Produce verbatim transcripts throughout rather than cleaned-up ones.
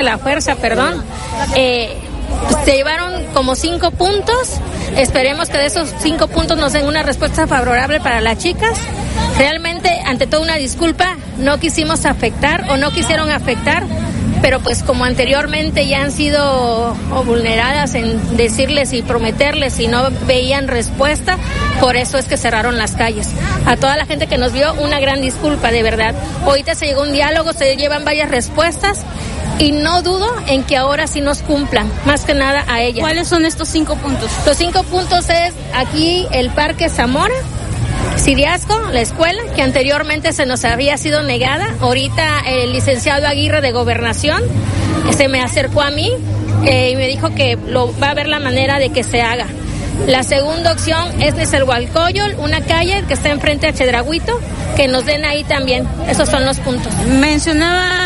la fuerza, perdón, eh, se llevaron como cinco puntos. Esperemos que de esos cinco puntos nos den una respuesta favorable para las chicas. Realmente, ante todo, una disculpa, no quisimos afectar o no quisieron afectar, pero pues como anteriormente ya han sido vulneradas en decirles y prometerles y no veían respuesta, por eso es que cerraron las calles. A toda la gente que nos vio, una gran disculpa, de verdad. Ahorita se llegó un diálogo, se llevan varias respuestas y no dudo en que ahora sí nos cumplan, más que nada a ellas. ¿Cuáles son estos cinco puntos? Los cinco puntos es aquí el Parque Zamora, Siriasco, la escuela, que anteriormente se nos había sido negada. Ahorita el licenciado Aguirre de Gobernación se me acercó a mí eh, y me dijo que lo, va a haber la manera de que se haga. La segunda opción es Nezahualcóyotl, una calle que está enfrente a Chedrauito, que nos den ahí también. Esos son los puntos. Mencionaba...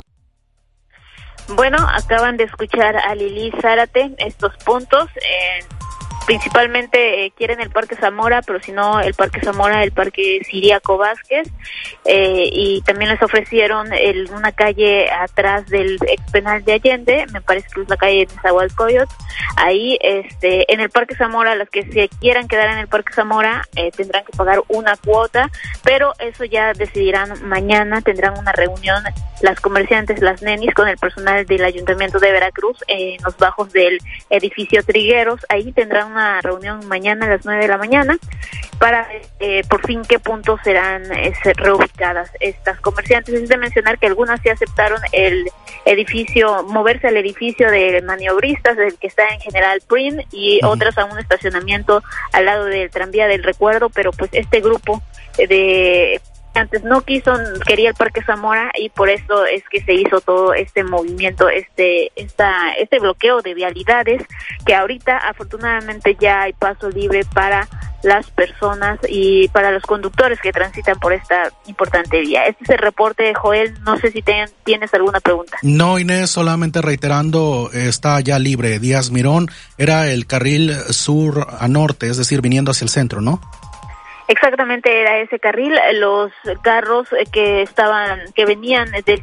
Bueno, acaban de escuchar a Lili Zárate estos puntos. Eh, principalmente eh, quieren el Parque Zamora, pero si no el Parque Zamora, el Parque Ciriaco Vázquez, eh, y también les ofrecieron el, una calle atrás del ex penal de Allende, me parece que es la calle de Nezahualcóyotl. Ahí, este, en el Parque Zamora, las que se quieran quedar en el Parque Zamora eh, tendrán que pagar una cuota, pero eso ya decidirán mañana. Tendrán una reunión las comerciantes, las nenis, con el personal del Ayuntamiento de Veracruz eh, en los bajos del edificio Trigueros. Ahí tendrán una reunión mañana a las nueve de la mañana para eh, por fin qué puntos serán eh, reubicadas estas comerciantes. Es de mencionar que algunas sí aceptaron el edificio, moverse al edificio de maniobristas, del que está en General Prim, y uh-huh. otras a un estacionamiento al lado del tranvía del Recuerdo, pero pues este grupo de antes no quiso, quería el Parque Zamora, y por eso es que se hizo todo este movimiento, este esta este bloqueo de vialidades, que ahorita afortunadamente ya hay paso libre para las personas y para los conductores que transitan por esta importante vía. Este es el reporte, Joel. No sé si te, tienes alguna pregunta. No, Inés, solamente reiterando, está ya libre. Díaz Mirón era el carril sur a norte, es decir, viniendo hacia el centro, ¿no? Exactamente, era ese carril. Los carros que estaban, que venían del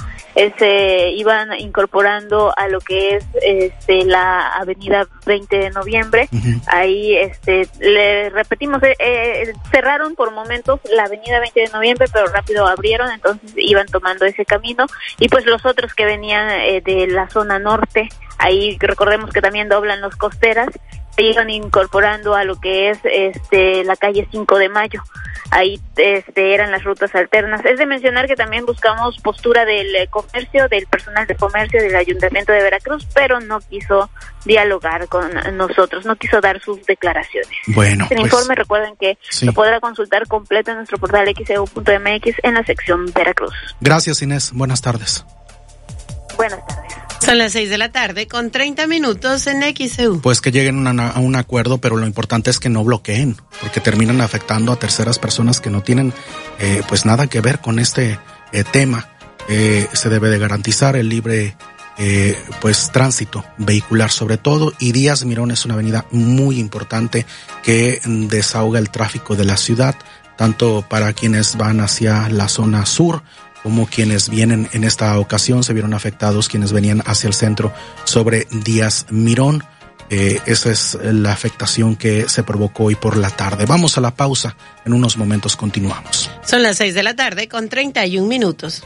se iban incorporando a lo que es este la avenida veinte de noviembre. Uh-huh. Ahí este le repetimos, eh, eh, cerraron por momentos la avenida veinte de noviembre, pero rápido abrieron, entonces iban tomando ese camino, y pues los otros que venían eh, de la zona norte, ahí recordemos que también doblan los Costeras, se iban incorporando a lo que es este la calle cinco de mayo. Ahí este eran las rutas alternas. Es de mencionar que también buscamos postura del eh, comercio, del personal de comercio del Ayuntamiento de Veracruz, pero no quiso dialogar con nosotros, no quiso dar sus declaraciones. Bueno, el pues, informe, recuerden que sí. lo podrá consultar completo en nuestro portal x e u punto m x en la sección Veracruz. Gracias, Inés. Buenas tardes. Buenas tardes. Son las seis de la tarde con treinta minutos en X E U. Pues que lleguen una, a un acuerdo, pero lo importante es que no bloqueen, porque terminan afectando a terceras personas que no tienen eh, pues nada que ver con este eh, tema. Eh, se debe de garantizar el libre eh, pues tránsito vehicular sobre todo, y Díaz Mirón es una avenida muy importante que desahoga el tráfico de la ciudad, tanto para quienes van hacia la zona sur como quienes vienen. En esta ocasión se vieron afectados quienes venían hacia el centro sobre Díaz Mirón. Eh, esa es la afectación que se provocó hoy por la tarde. Vamos a la pausa, en unos momentos continuamos. Son las seis de la tarde con treinta y un minutos.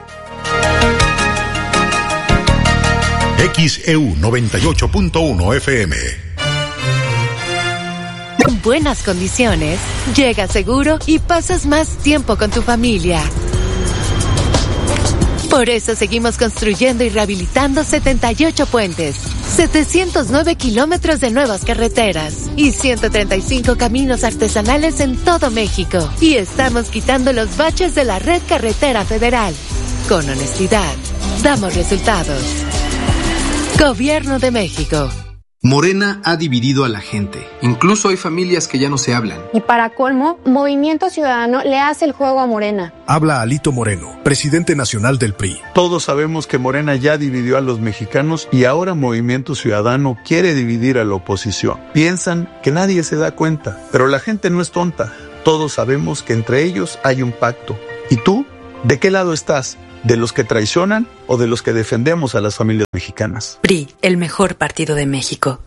X E U noventa y ocho punto uno F M. En buenas condiciones, llegas seguro y pasas más tiempo con tu familia. Por eso seguimos construyendo y rehabilitando setenta y ocho puentes, setecientos nueve kilómetros de nuevas carreteras y ciento treinta y cinco caminos artesanales en todo México. Y estamos quitando los baches de la red carretera federal. Con honestidad, damos resultados. Gobierno de México. Morena ha dividido a la gente. Incluso hay familias que ya no se hablan. Y para colmo, Movimiento Ciudadano le hace el juego a Morena. Habla Alito Moreno, presidente nacional del P R I. Todos sabemos que Morena ya dividió a los mexicanos y ahora Movimiento Ciudadano quiere dividir a la oposición. Piensan que nadie se da cuenta, pero la gente no es tonta. Todos sabemos que entre ellos hay un pacto. ¿Y tú? ¿De qué lado estás? ¿De los que traicionan o de los que defendemos a las familias mexicanas? P R I, el mejor partido de México.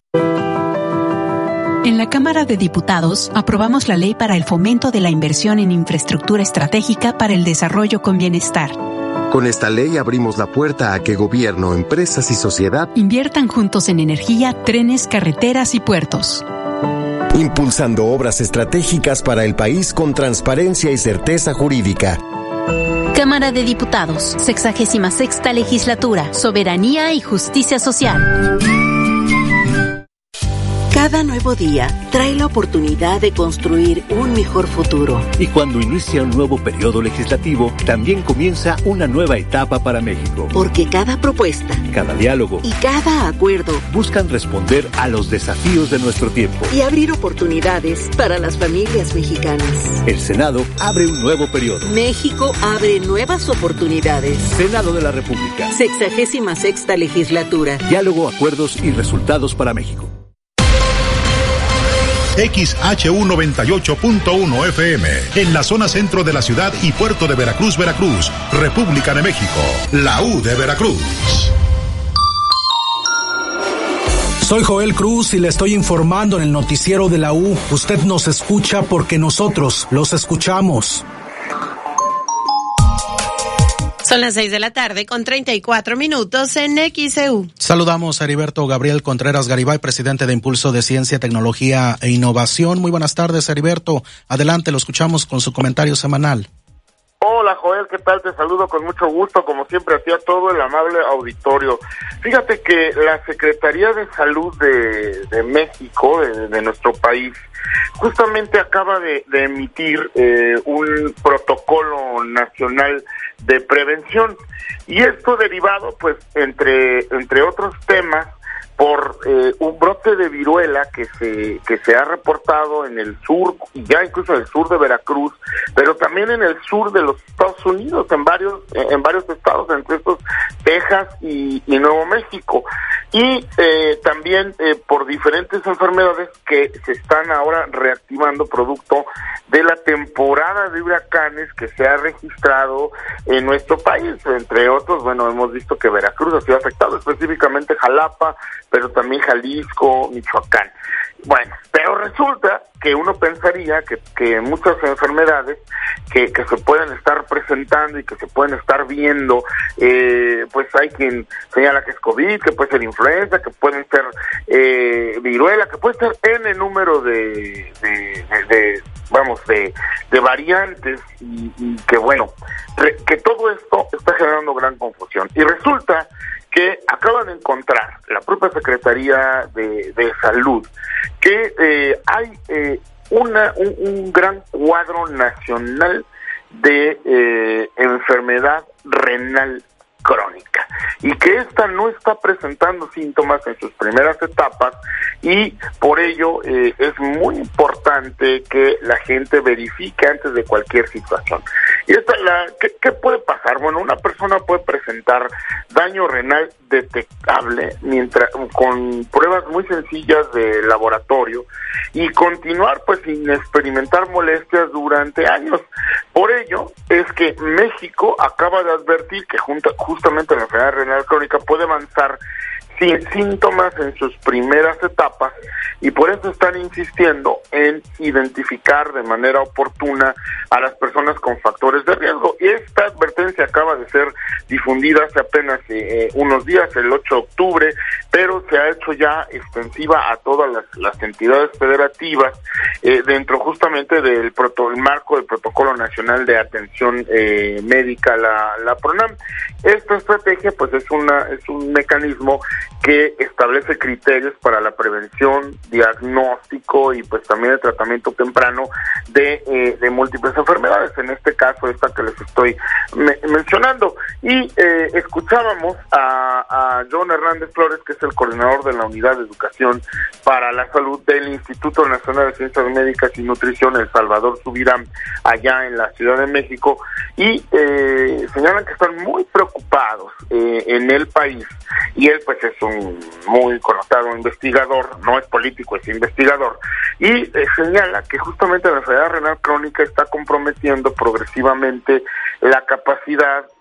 En la Cámara de Diputados aprobamos la ley para el fomento de la inversión en infraestructura estratégica para el desarrollo con bienestar. Con esta ley abrimos la puerta a que gobierno, empresas y sociedad inviertan juntos en energía, trenes, carreteras y puertos. Impulsando obras estratégicas para el país con transparencia y certeza jurídica. Cámara de Diputados, sexagésima sexta legislatura, soberanía y justicia social. Cada nuevo día trae la oportunidad de construir un mejor futuro. Y cuando inicia un nuevo periodo legislativo, también comienza una nueva etapa para México. Porque cada propuesta, cada diálogo y cada acuerdo buscan responder a los desafíos de nuestro tiempo y abrir oportunidades para las familias mexicanas. El Senado abre un nuevo periodo. México abre nuevas oportunidades. Senado de la República. Sexagésima sexta legislatura. Diálogo, acuerdos y resultados para México. X H U noventa y ocho punto uno F M, en la zona centro de la ciudad y puerto de Veracruz, Veracruz, República de México, la U de Veracruz. Soy Joel Cruz y le estoy informando en el noticiero de la U. Usted nos escucha porque nosotros los escuchamos. Son las seis de la tarde con treinta y cuatro minutos en X E U. Saludamos a Heriberto Gabriel Contreras Garibay, presidente de Impulso de Ciencia, Tecnología e Innovación. Muy buenas tardes, Heriberto. Adelante, lo escuchamos con su comentario semanal. Hola, Joel, ¿qué tal? Te saludo con mucho gusto, como siempre, a ti, a todo el amable auditorio. Fíjate que la Secretaría de Salud de, de México, de, de nuestro país, justamente acaba de, de emitir eh, un protocolo nacional de prevención, y esto derivado, pues, entre entre otros temas, por eh, un brote de viruela que se que se ha reportado en el sur, y ya incluso en el sur de Veracruz, pero también en el sur de los Estados Unidos, en varios en varios estados, entre estos Texas y, y Nuevo México, y eh, también eh, por diferentes enfermedades que se están ahora reactivando producto de la temporada de huracanes que se ha registrado en nuestro país. Entre otros, bueno, hemos visto que Veracruz ha sido afectado, específicamente Jalapa, pero también Jalisco, Michoacán. Bueno, pero resulta que uno pensaría que, que muchas enfermedades que, que se pueden estar presentando y que se pueden estar viendo, eh, pues hay quien señala que es COVID, que puede ser influenza, que pueden ser eh, viruela, que puede ser N número de, de, de, de vamos, de, de variantes, y, y que bueno, re, que todo esto está generando gran confusión. Y resulta que acaban de encontrar la propia Secretaría de, de Salud que eh, hay eh, una un, un gran cuadro nacional de eh, enfermedad renal crónica, y que esta no está presentando síntomas en sus primeras etapas, y por ello eh, es muy importante que la gente verifique antes de cualquier situación. Y esta la ¿qué, qué puede pasar? Bueno, una persona puede presentar daño renal detectable mientras con pruebas muy sencillas de laboratorio, y continuar pues sin experimentar molestias durante años. Por ello es que México acaba de advertir que junto justamente la enfermedad renal crónica puede avanzar sin síntomas en sus primeras etapas, y por eso están insistiendo en identificar de manera oportuna a las personas con factores de riesgo. Y esta advertencia acaba de ser difundida hace apenas eh, unos días, el ocho de octubre, pero se ha hecho ya extensiva a todas las, las entidades federativas eh, dentro justamente del proto, el marco del Protocolo Nacional de Atención eh, Médica, la, la PRONAM. Esta estrategia pues es una es un mecanismo que establece criterios para la prevención, diagnóstico y pues también el tratamiento temprano de, eh, de múltiples enfermedades, en este caso esta que les estoy me- mencionando. Y eh, escuchábamos a, a John Hernández Flores, que es el coordinador de la Unidad de Educación para la Salud del Instituto Nacional de Ciencias Médicas y Nutrición, El Salvador Subirán, allá en la Ciudad de México, y eh, señalan que están muy preocupados eh, en el país, y él pues es un muy connotado investigador, no es político, es investigador, y eh, señala que justamente la enfermedad renal crónica está comprometiendo progresivamente la capacidad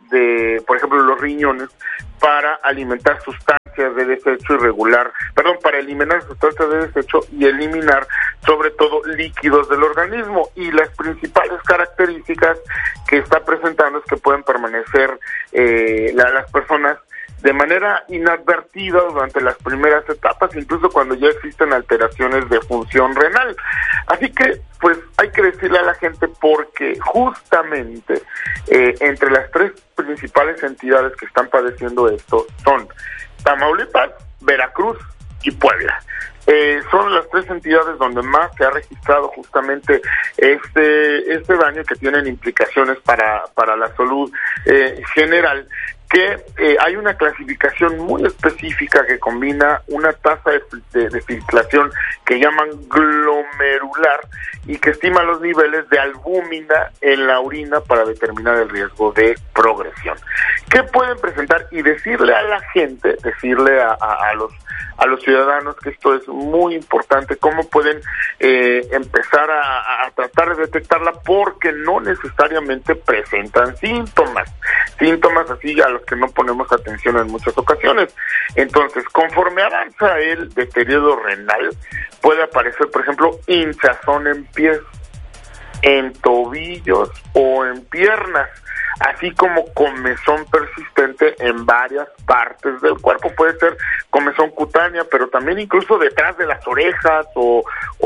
de, por ejemplo, los riñones, para alimentar sustancias de desecho irregular, perdón, para eliminar sustancias de desecho y eliminar sobre todo líquidos del organismo. Y las principales características que está presentando es que pueden permanecer eh, la, las personas de manera inadvertida durante las primeras etapas, incluso cuando ya existen alteraciones de función renal. Así que, pues, hay que decirle a la gente porque justamente eh, entre las tres principales entidades que están padeciendo esto son Tamaulipas, Veracruz y Puebla. Eh, son las tres entidades donde más se ha registrado justamente este este daño, que tienen implicaciones para para la salud eh, general, que eh, hay una clasificación muy específica que combina una tasa de, de, de filtración que llaman glomerular y que estima los niveles de albúmina en la orina para determinar el riesgo de progresión. ¿Qué pueden presentar? Y decirle a la gente, decirle a, a, a los a los ciudadanos que esto es muy importante, cómo pueden eh, empezar a, a tratar de detectarla, porque no necesariamente presentan síntomas, síntomas así a los que no ponemos atención en muchas ocasiones. Entonces, conforme avanza el deterioro renal, puede aparecer, por ejemplo, hinchazón en pies, en tobillos o en piernas, así como comezón persistente en varias partes del cuerpo. Puede ser comezón cutánea, pero también incluso detrás de las orejas o,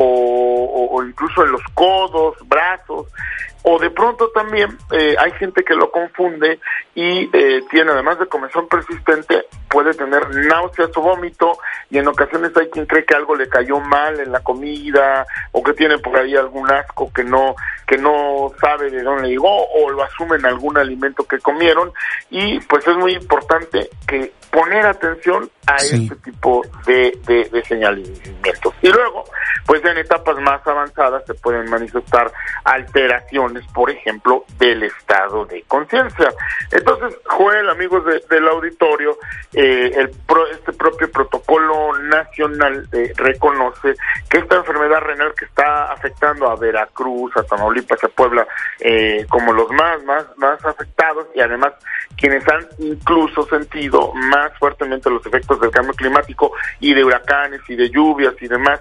o, o incluso en los codos, brazos. O de pronto también eh, hay gente que lo confunde y eh, tiene, además de comezón persistente, puede tener náuseas o vómito, y en ocasiones hay quien cree que algo le cayó mal en la comida o que tiene por ahí algún asco que no que no sabe de dónde llegó, o lo asume en algún alimento que comieron. Y pues es muy importante que poner atención a sí. este tipo de, de, de señalamientos. Y luego, pues en etapas más avanzadas se pueden manifestar alteraciones, por ejemplo, del estado de conciencia. Entonces, Joel, amigos de, del auditorio, eh, el pro, este propio protocolo nacional eh, reconoce que esta enfermedad renal que está afectando a Veracruz, a Tamaulipas, a Puebla, eh, como los más, más, más afectados, y además quienes han incluso sentido más fuertemente los efectos del cambio climático y de huracanes y de lluvias y demás,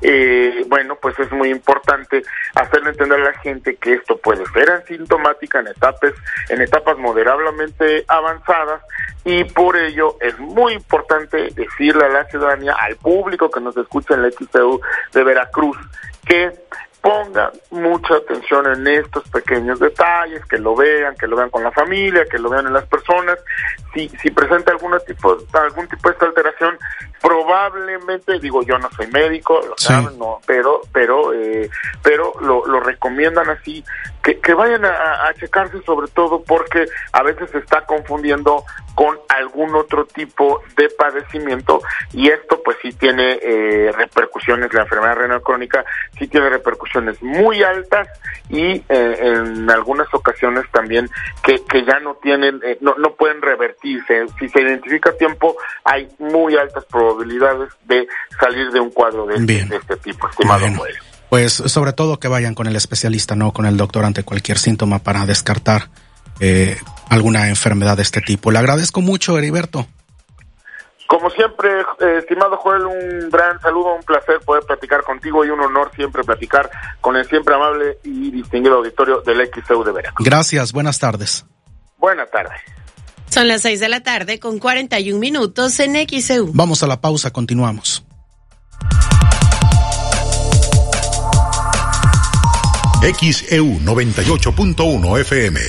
eh, bueno, pues es muy importante hacerle entender a la gente que esto puede ser asintomática en etapas, en etapas moderadamente avanzadas, y por ello es muy importante decirle a la ciudadanía, al público que nos escucha en la X E U de Veracruz, que pongan mucha atención en estos pequeños detalles, que lo vean, que lo vean con la familia, que lo vean en las personas. Si si presenta algún tipo algún tipo de esta alteración, probablemente, digo, yo no soy médico, lo sí. saben, no, pero pero eh, pero lo, lo recomiendan así, que, que vayan a, a checarse, sobre todo porque a veces se está confundiendo con algún otro tipo de padecimiento, y esto pues sí tiene eh, repercusiones. La enfermedad renal crónica sí tiene repercusiones muy altas, y eh, en algunas ocasiones también que, que ya no tienen, eh, no, no pueden revertirse. Si se identifica a tiempo, hay muy altas probabilidades de salir de un cuadro de, este, de este tipo, estimado Joel. Pues sobre todo que vayan con el especialista, no con el doctor, ante cualquier síntoma, para descartar eh, alguna enfermedad de este tipo. Le agradezco mucho, Heriberto. Como siempre, eh, estimado Joel, un gran saludo, un placer poder platicar contigo, y un honor siempre platicar con el siempre amable y distinguido auditorio del X E U de Veracruz. Gracias, buenas tardes. Buenas tardes. Son las seis de la tarde con cuarenta y un minutos en X E U. Vamos a la pausa, continuamos. X E U noventa y ocho punto uno F M.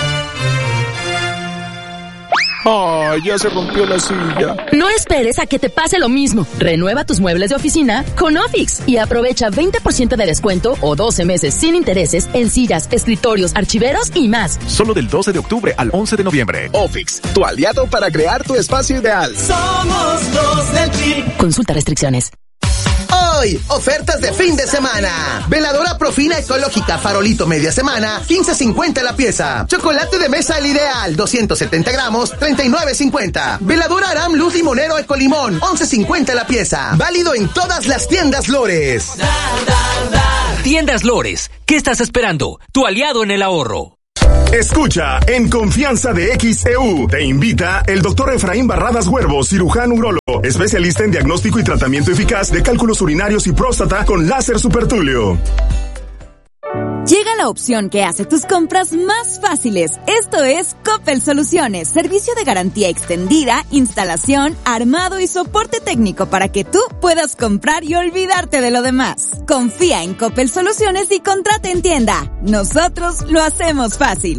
¡Ay, ya se rompió la silla! No esperes a que te pase lo mismo. Renueva tus muebles de oficina con Ofix y aprovecha veinte por ciento de descuento o doce meses sin intereses en sillas, escritorios, archiveros y más. Solo del doce de octubre al once de noviembre. Ofix, tu aliado para crear tu espacio ideal. Somos los del P. Consulta restricciones. Hoy, ofertas de fin de semana. Veladora Profina ecológica Farolito media semana, quince cincuenta la pieza. Chocolate de mesa El Ideal, doscientos setenta gramos, treinta y nueve cincuenta. Veladora Aram Luz Limonero Ecolimón, once cincuenta la pieza. Válido en todas las tiendas Lores. Da, da, da. Tiendas Lores, ¿qué estás esperando? Tu aliado en el ahorro. Escucha En Confianza de X E U. Te invita el doctor Efraín Barradas Huervo, cirujano urólogo, especialista en diagnóstico y tratamiento eficaz de cálculos urinarios y próstata con láser supertulio. Llega la opción que hace tus compras más fáciles. Esto es Coppel Soluciones, servicio de garantía extendida, instalación, armado y soporte técnico para que tú puedas comprar y olvidarte de lo demás. Confía en Coppel Soluciones y contrata en tienda. Nosotros lo hacemos fácil.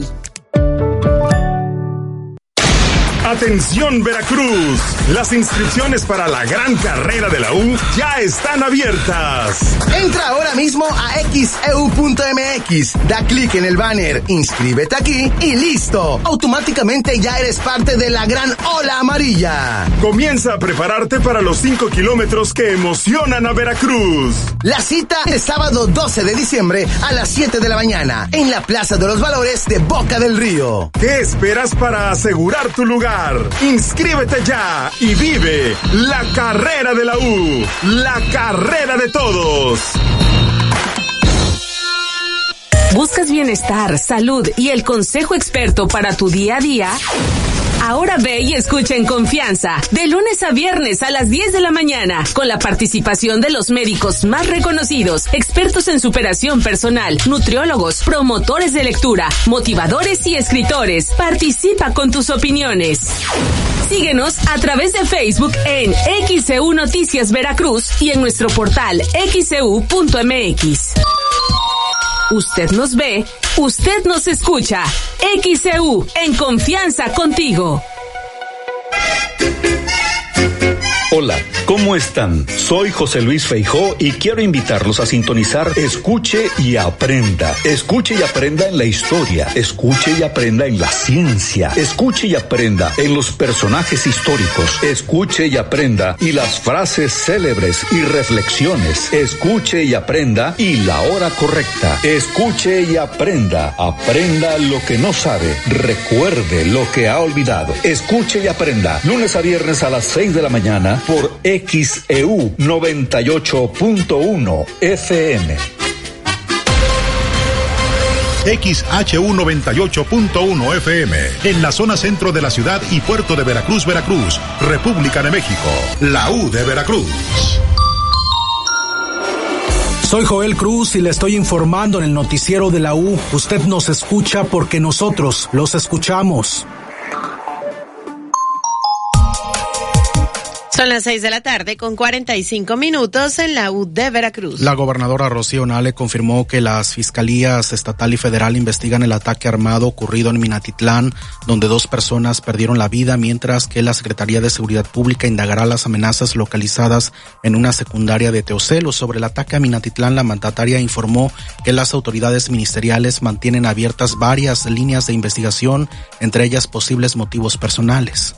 Atención Veracruz, las inscripciones para la gran carrera de la U ya están abiertas. Entra ahora mismo a x e u punto m x, da clic en el banner, inscríbete aquí y listo. Automáticamente ya eres parte de la gran ola amarilla. Comienza a prepararte para los cinco kilómetros que emocionan a Veracruz. La cita es sábado doce de diciembre a las siete de la mañana en la Plaza de los Valores de Boca del Río. ¿Qué esperas para asegurar tu lugar? Inscríbete ya y vive la carrera de la U, la carrera de todos. ¿Buscas bienestar, salud y el consejo experto para tu día a día? Ahora ve y escucha En Confianza, de lunes a viernes a las diez de la mañana, con la participación de los médicos más reconocidos, expertos en superación personal, nutriólogos, promotores de lectura, motivadores y escritores. Participa con tus opiniones. Síguenos a través de Facebook en X E U Noticias Veracruz y en nuestro portal x e u punto m x. Usted nos ve, usted nos escucha. X E U, en confianza contigo. Hola, ¿cómo están? Soy José Luis Feijó y quiero invitarlos a sintonizar Escuche y Aprenda. Escuche y aprenda en la historia, escuche y aprenda en la ciencia, escuche y aprenda en los personajes históricos, escuche y aprenda y las frases célebres y reflexiones, escuche y aprenda y la hora correcta, escuche y aprenda, aprenda lo que no sabe, recuerde lo que ha olvidado, escuche y aprenda, lunes a viernes a las seis de la mañana por X E U noventa y ocho punto uno F M. X H U noventa y ocho punto uno F M, en la zona centro de la ciudad y puerto de Veracruz, Veracruz, República de México, la U de Veracruz. Soy Joel Cruz y le estoy informando en el noticiero de la U. Usted nos escucha porque nosotros los escuchamos. Son las seis de la tarde con cuarenta y cinco minutos en la U de Veracruz. La gobernadora Rocío Nale confirmó que las fiscalías estatal y federal investigan el ataque armado ocurrido en Minatitlán, donde dos personas perdieron la vida, mientras que la Secretaría de Seguridad Pública indagará las amenazas localizadas en una secundaria de Teocelo. Sobre el ataque a Minatitlán, la mandataria informó que las autoridades ministeriales mantienen abiertas varias líneas de investigación, entre ellas posibles motivos personales.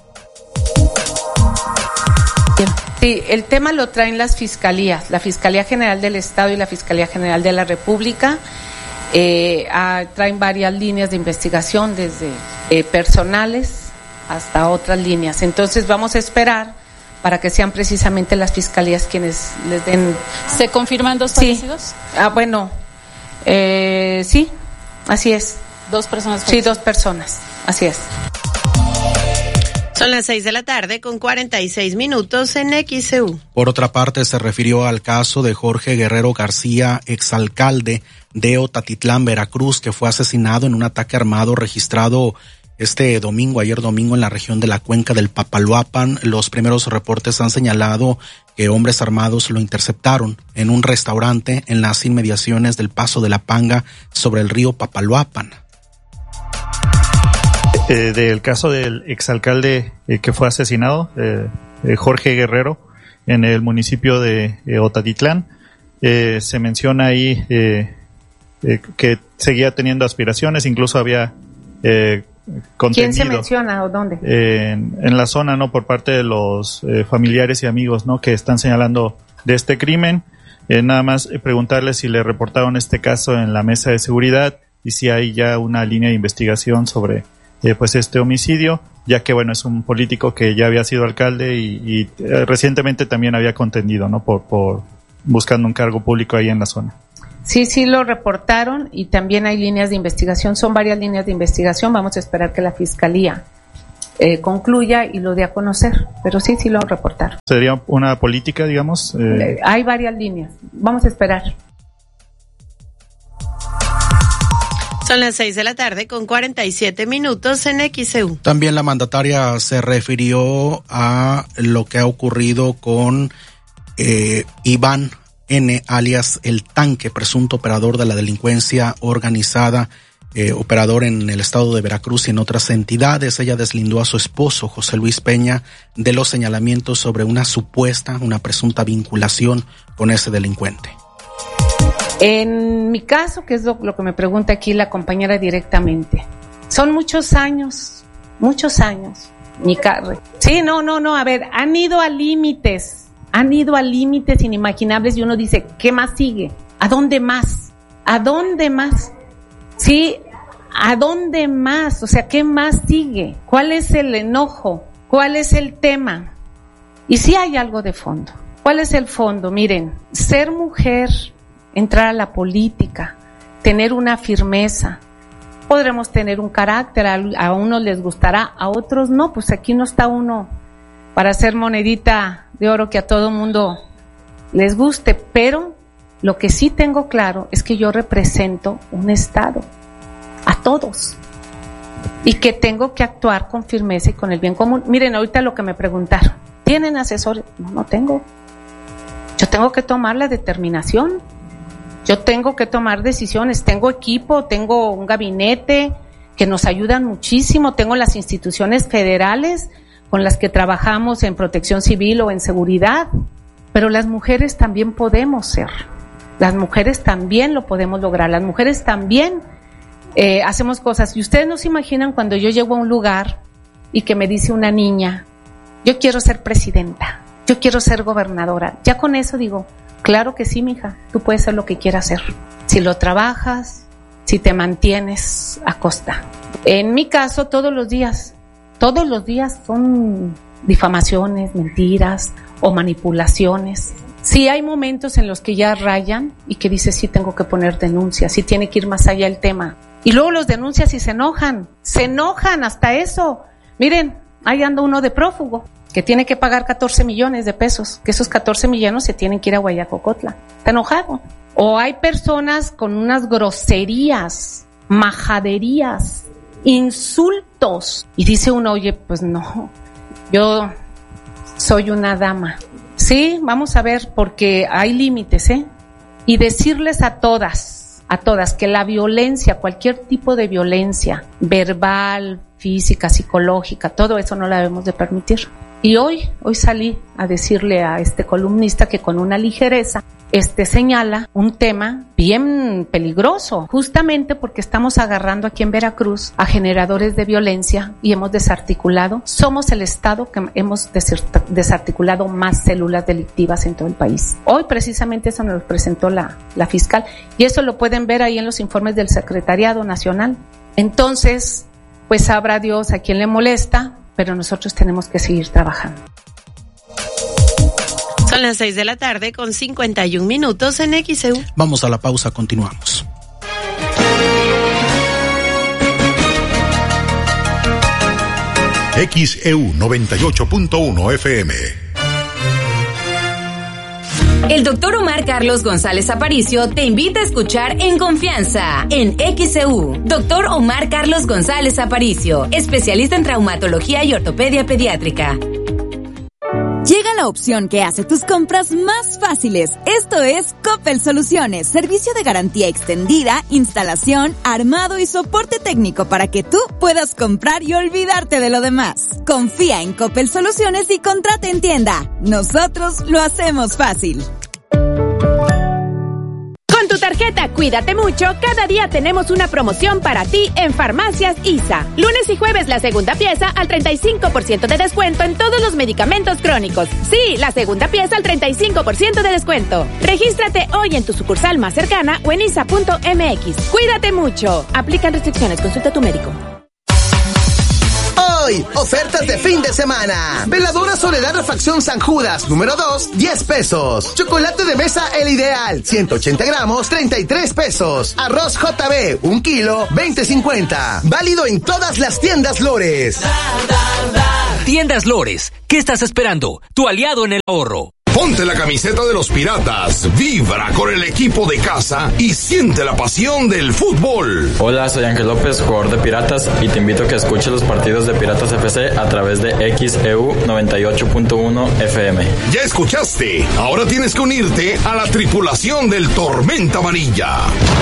Sí, el tema lo traen las fiscalías, la Fiscalía General del Estado y la Fiscalía General de la República. Eh, ah, traen varias líneas de investigación, desde eh, personales hasta otras líneas. Entonces vamos a esperar para que sean precisamente las fiscalías quienes les den. ¿Se confirman dos fallecidos? Sí. Ah, bueno, eh, sí, así es. ¿Dos personas fallecidas? Sí, dos personas, así es. Son las seis de la tarde con cuarenta y seis minutos en X E U. Por otra parte, se refirió al caso de Jorge Guerrero García, exalcalde de Otatitlán, Veracruz, que fue asesinado en un ataque armado registrado este domingo, ayer domingo, en la región de la cuenca del Papaloapan. Los primeros reportes han señalado que hombres armados lo interceptaron en un restaurante en las inmediaciones del Paso de la Panga sobre el río Papaloapan. Eh, del caso del exalcalde eh, que fue asesinado, eh, eh, Jorge Guerrero, en el municipio de eh, Otatitlán, eh, se menciona ahí eh, eh, que seguía teniendo aspiraciones, incluso había eh, contenido. ¿Quién se menciona o dónde? Eh, en, en la zona, ¿no? Por parte de los eh, familiares y amigos, ¿no? Que están señalando de este crimen. Eh, nada más eh, preguntarle si le reportaron este caso en la mesa de seguridad y si hay ya una línea de investigación sobre Eh, pues este homicidio, ya que bueno, es un político que ya había sido alcalde y, y eh, recientemente también había contendido, ¿no? Por, por buscando un cargo público ahí en la zona. Sí, sí lo reportaron y también hay líneas de investigación, son varias líneas de investigación, vamos a esperar que la Fiscalía eh, concluya y lo dé a conocer, pero sí, sí lo reportaron. ¿Sería una política, digamos? Eh... Eh, hay varias líneas, vamos a esperar. Son las seis de la tarde con cuarenta y siete minutos en X E U. También la mandataria se refirió a lo que ha ocurrido con eh, Iván N., alias El Tanque, presunto operador de la delincuencia organizada, eh, operador en el estado de Veracruz y en otras entidades. Ella deslindó a su esposo, José Luis Peña, de los señalamientos sobre una supuesta, una presunta vinculación con ese delincuente. En mi caso, que es lo, lo que me pregunta aquí la compañera directamente, son muchos años, muchos años, mi carre. Sí, no, no, no, a ver, han ido a límites, han ido a límites inimaginables y uno dice, ¿qué más sigue? ¿A dónde más? ¿A dónde más? Sí, ¿a dónde más? O sea, ¿qué más sigue? ¿Cuál es el enojo? ¿Cuál es el tema? Y sí hay algo de fondo. ¿Cuál es el fondo? Miren, ser mujer, entrar a la política, tener una firmeza. Podremos tener un carácter, a, a unos les gustará, a otros no, pues aquí no está uno para hacer monedita de oro que a todo mundo les guste, pero lo que sí tengo claro es que yo represento un Estado, a todos, y que tengo que actuar con firmeza y con el bien común. Miren, ahorita lo que me preguntaron, ¿tienen asesores? No, no tengo. Yo tengo que tomar la determinación. Yo tengo que tomar decisiones, tengo equipo, tengo un gabinete que nos ayudan muchísimo, tengo las instituciones federales con las que trabajamos en protección civil o en seguridad, pero las mujeres también podemos ser, las mujeres también lo podemos lograr, las mujeres también eh, hacemos cosas. Y ustedes no se imaginan cuando yo llego a un lugar y que me dice una niña, yo quiero ser presidenta, yo quiero ser gobernadora, ya con eso digo, claro que sí, mija, tú puedes ser lo que quieras hacer. Si lo trabajas, si te mantienes a costa. En mi caso, todos los días, todos los días son difamaciones, mentiras o manipulaciones. Sí hay momentos en los que ya rayan y que dices, sí tengo que poner denuncias, sí tiene que ir más allá el tema. Y luego los denuncias y se enojan, se enojan hasta eso. Miren, ahí anda uno de prófugo, que tiene que pagar catorce millones de pesos, que esos catorce millones se tienen que ir a Guayacocotla. Está enojado. O hay personas con unas groserías, majaderías, insultos. Y dice uno, oye, pues no, yo soy una dama. Sí, vamos a ver, porque hay límites, ¿eh? Y decirles a todas, a todas, que la violencia, cualquier tipo de violencia, verbal, física, psicológica, todo eso no la debemos de permitir. Y hoy, hoy salí a decirle a este columnista que con una ligereza este señala un tema bien peligroso, justamente porque estamos agarrando aquí en Veracruz a generadores de violencia y hemos desarticulado, somos el estado que hemos desarticulado más células delictivas en todo el país. Hoy precisamente eso nos lo presentó la, la fiscal y eso lo pueden ver ahí en los informes del Secretariado Nacional. Entonces, pues sabrá Dios a quién le molesta, pero nosotros tenemos que seguir trabajando. Son las seis de la tarde con cincuenta y un minutos en X E U. Vamos a la pausa, continuamos. X E U noventa y ocho punto uno F M. El doctor Omar Carlos González Aparicio te invita a escuchar En Confianza, en X E U. Doctor Omar Carlos González Aparicio, especialista en traumatología y ortopedia pediátrica. Llega la opción que hace tus compras más fáciles. Esto es Coppel Soluciones, servicio de garantía extendida, instalación, armado y soporte técnico para que tú puedas comprar y olvidarte de lo demás. Confía en Coppel Soluciones y contrata en tienda. Nosotros lo hacemos fácil. Con tu tarjeta Cuídate Mucho, cada día tenemos una promoción para ti en Farmacias I S A. Lunes y jueves la segunda pieza al treinta y cinco por ciento de descuento en todos los medicamentos crónicos. Sí, la segunda pieza al treinta y cinco por ciento de descuento. Regístrate hoy en tu sucursal más cercana o en isa punto m x. Cuídate mucho. Aplican restricciones. Consulta a tu médico. Hoy, ofertas de fin de semana. Veladora Soledad Refacción San Judas, número dos, diez pesos. Chocolate de mesa El Ideal, ciento ochenta gramos, treinta y tres pesos. Arroz J B, un kilo, veinte cincuenta. Válido en todas las tiendas Lores. Tiendas Lores, ¿qué estás esperando? Tu aliado en el ahorro. Ponte la camiseta de los Piratas, vibra con el equipo de casa y siente la pasión del fútbol. Hola, soy Ángel López, jugador de Piratas, y te invito a que escuches los partidos de Piratas F C a través de X E U noventa y ocho punto uno F M. Ya escuchaste, ahora tienes que unirte a la tripulación del Tormenta Amarilla.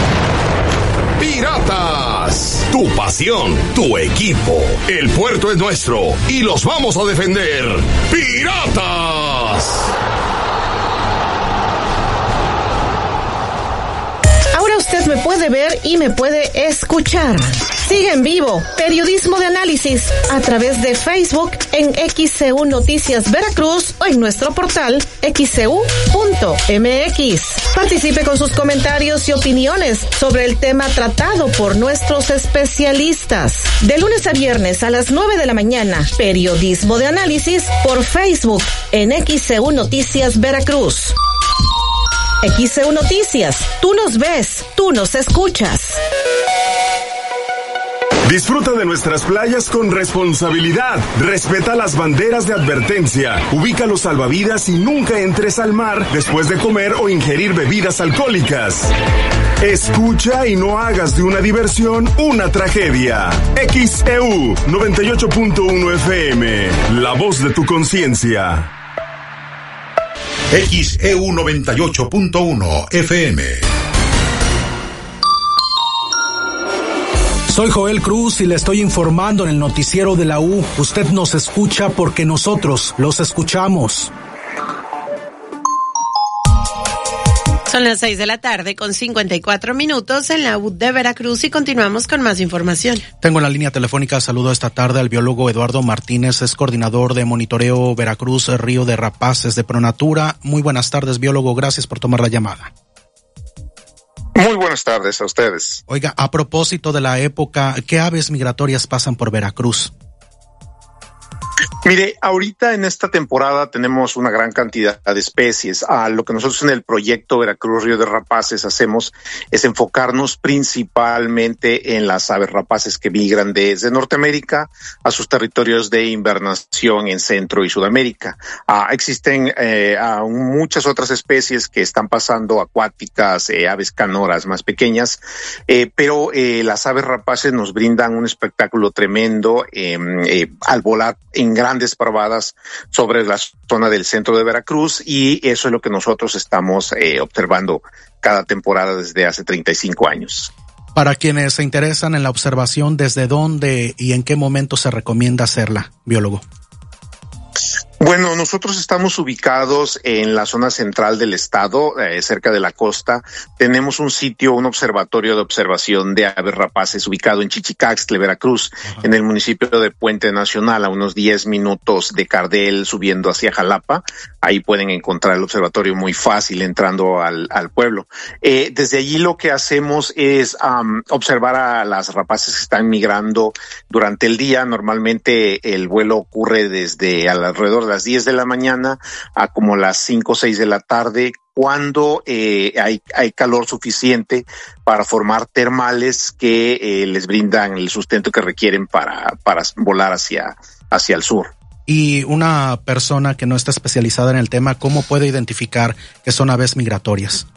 Piratas, tu pasión, tu equipo. El puerto es nuestro y los vamos a defender. ¡Piratas! Ahora usted me puede ver y me puede escuchar. Sigue en vivo Periodismo de Análisis a través de Facebook en X C U Noticias Veracruz o en nuestro portal x c u punto m x. Participe con sus comentarios y opiniones sobre el tema tratado por nuestros especialistas. De lunes a viernes a las nueve de la mañana, Periodismo de Análisis por Facebook en X C U Noticias Veracruz. X C U Noticias, tú nos ves, tú nos escuchas. Disfruta de nuestras playas con responsabilidad. Respeta las banderas de advertencia. Ubica los salvavidas y nunca entres al mar después de comer o ingerir bebidas alcohólicas. Escucha y no hagas de una diversión una tragedia. X E U noventa y ocho punto uno F M, la voz de tu conciencia. X E U noventa y ocho punto uno F M. Soy Joel Cruz y le estoy informando en el noticiero de la U. Usted nos escucha porque nosotros los escuchamos. Son las seis de la tarde con cincuenta y cuatro minutos en la U de Veracruz y continuamos con más información. Tengo en la línea telefónica, saludo esta tarde al biólogo Eduardo Martínez, es coordinador de monitoreo Veracruz Río de Rapaces de Pronatura. Muy buenas tardes, biólogo, gracias por tomar la llamada. Muy buenas tardes a ustedes. Oiga, a propósito de la época, ¿qué aves migratorias pasan por Veracruz? Mire, ahorita en esta temporada tenemos una gran cantidad de especies. Ah, lo que nosotros en el proyecto Veracruz Río de Rapaces hacemos es enfocarnos principalmente en las aves rapaces que migran desde Norteamérica a sus territorios de invernación en Centro y Sudamérica. Ah, existen eh, aún muchas otras especies que están pasando acuáticas, eh, aves canoras más pequeñas, eh, pero eh, las aves rapaces nos brindan un espectáculo tremendo eh, eh, al volar en grandes parvadas sobre la zona del centro de Veracruz, y eso es lo que nosotros estamos eh, observando cada temporada desde hace treinta y cinco años. Para quienes se interesan en la observación, ¿desde dónde y en qué momento se recomienda hacerla, biólogo? Bueno, nosotros estamos ubicados en la zona central del estado, eh, cerca de la costa. Tenemos un sitio, un observatorio de observación de aves rapaces ubicado en Chichicaxtle, Veracruz, uh-huh. en el municipio de Puente Nacional, a unos diez minutos de Cardel, subiendo hacia Jalapa. Ahí pueden encontrar el observatorio muy fácil entrando al, al pueblo. Eh, desde allí lo que hacemos es um, observar a las rapaces que están migrando durante el día. Normalmente el vuelo ocurre desde alrededor de las diez de la mañana a como las cinco o seis de la tarde, cuando eh, hay, hay calor suficiente para formar termales que eh, les brindan el sustento que requieren para, para volar hacia, hacia el sur. Y una persona que no está especializada en el tema, ¿cómo puede identificar que son aves migratorias?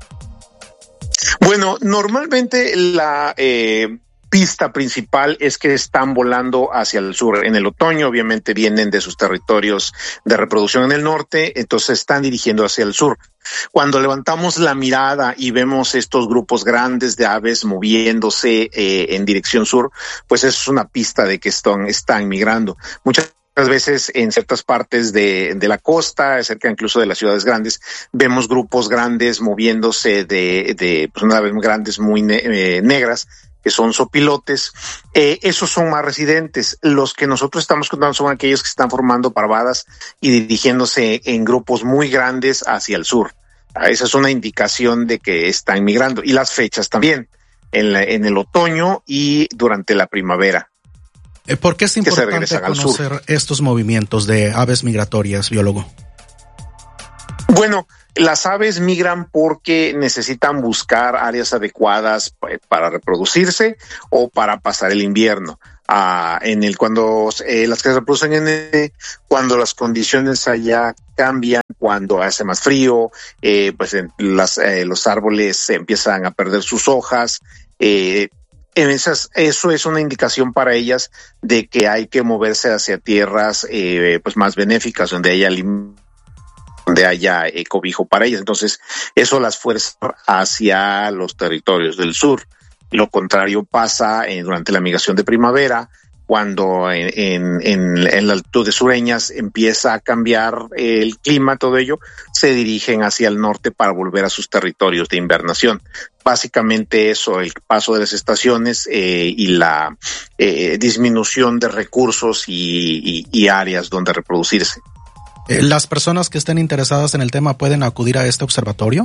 Bueno, normalmente la eh, pista principal es que están volando hacia el sur. En el otoño, obviamente, vienen de sus territorios de reproducción en el norte, entonces están dirigiendo hacia el sur. Cuando levantamos la mirada y vemos estos grupos grandes de aves moviéndose eh, en dirección sur, pues eso es una pista de que están, están migrando. Muchas veces en ciertas partes de, de la costa, cerca incluso de las ciudades grandes, vemos grupos grandes moviéndose de, de pues, unas aves grandes muy ne- eh, negras, que son sopilotes. Eh, esos son más residentes. Los que nosotros estamos contando son aquellos que están formando parvadas y dirigiéndose en grupos muy grandes hacia el sur. Esa es una indicación de que están migrando. Y las fechas también, en, la, en el otoño y durante la primavera. ¿Por qué es importante conocer estos movimientos de aves migratorias, biólogo? Bueno, las aves migran porque necesitan buscar áreas adecuadas para reproducirse o para pasar el invierno. Ah, en el cuando eh, las que se reproducen en el, cuando las condiciones allá cambian, cuando hace más frío, eh, pues en las, eh, los árboles empiezan a perder sus hojas. Eh, en esas, eso es una indicación para ellas de que hay que moverse hacia tierras eh, pues más benéficas, donde haya alimento, donde haya eh, cobijo para ellas. Entonces, eso las fuerza hacia los territorios del sur. Lo contrario pasa eh, durante la migración de primavera, cuando en, en, en, en las altitudes sureñas empieza a cambiar eh, el clima, todo ello, se dirigen hacia el norte para volver a sus territorios de invernación. Básicamente eso, el paso de las estaciones eh, y la eh, disminución de recursos y, y, y áreas donde reproducirse. ¿Las personas que estén interesadas en el tema pueden acudir a este observatorio?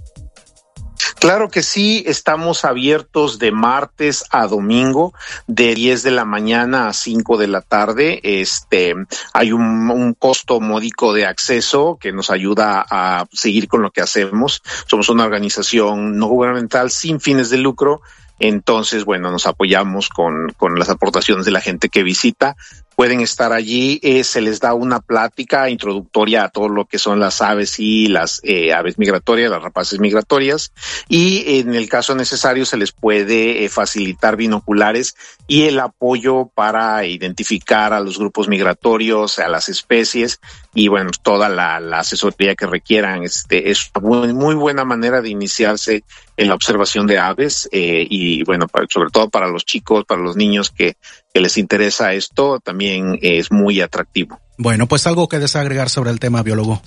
Claro que sí, estamos abiertos de martes a domingo, de diez de la mañana a cinco de la tarde. Este, hay un, un costo módico de acceso que nos ayuda a seguir con lo que hacemos. Somos una organización no gubernamental sin fines de lucro. Entonces, bueno, nos apoyamos con, con las aportaciones de la gente que visita. Pueden estar allí, eh, se les da una plática introductoria a todo lo que son las aves y las eh, aves migratorias, las rapaces migratorias, y en el caso necesario se les puede eh, facilitar binoculares y el apoyo para identificar a los grupos migratorios, a las especies, y bueno, toda la, la asesoría que requieran. Este, es una muy buena manera de iniciarse en la observación de aves, eh, y bueno, para, sobre todo para los chicos, para los niños que, que les interesa esto, también es muy atractivo. Bueno, pues algo que desagregar sobre el tema, biólogo.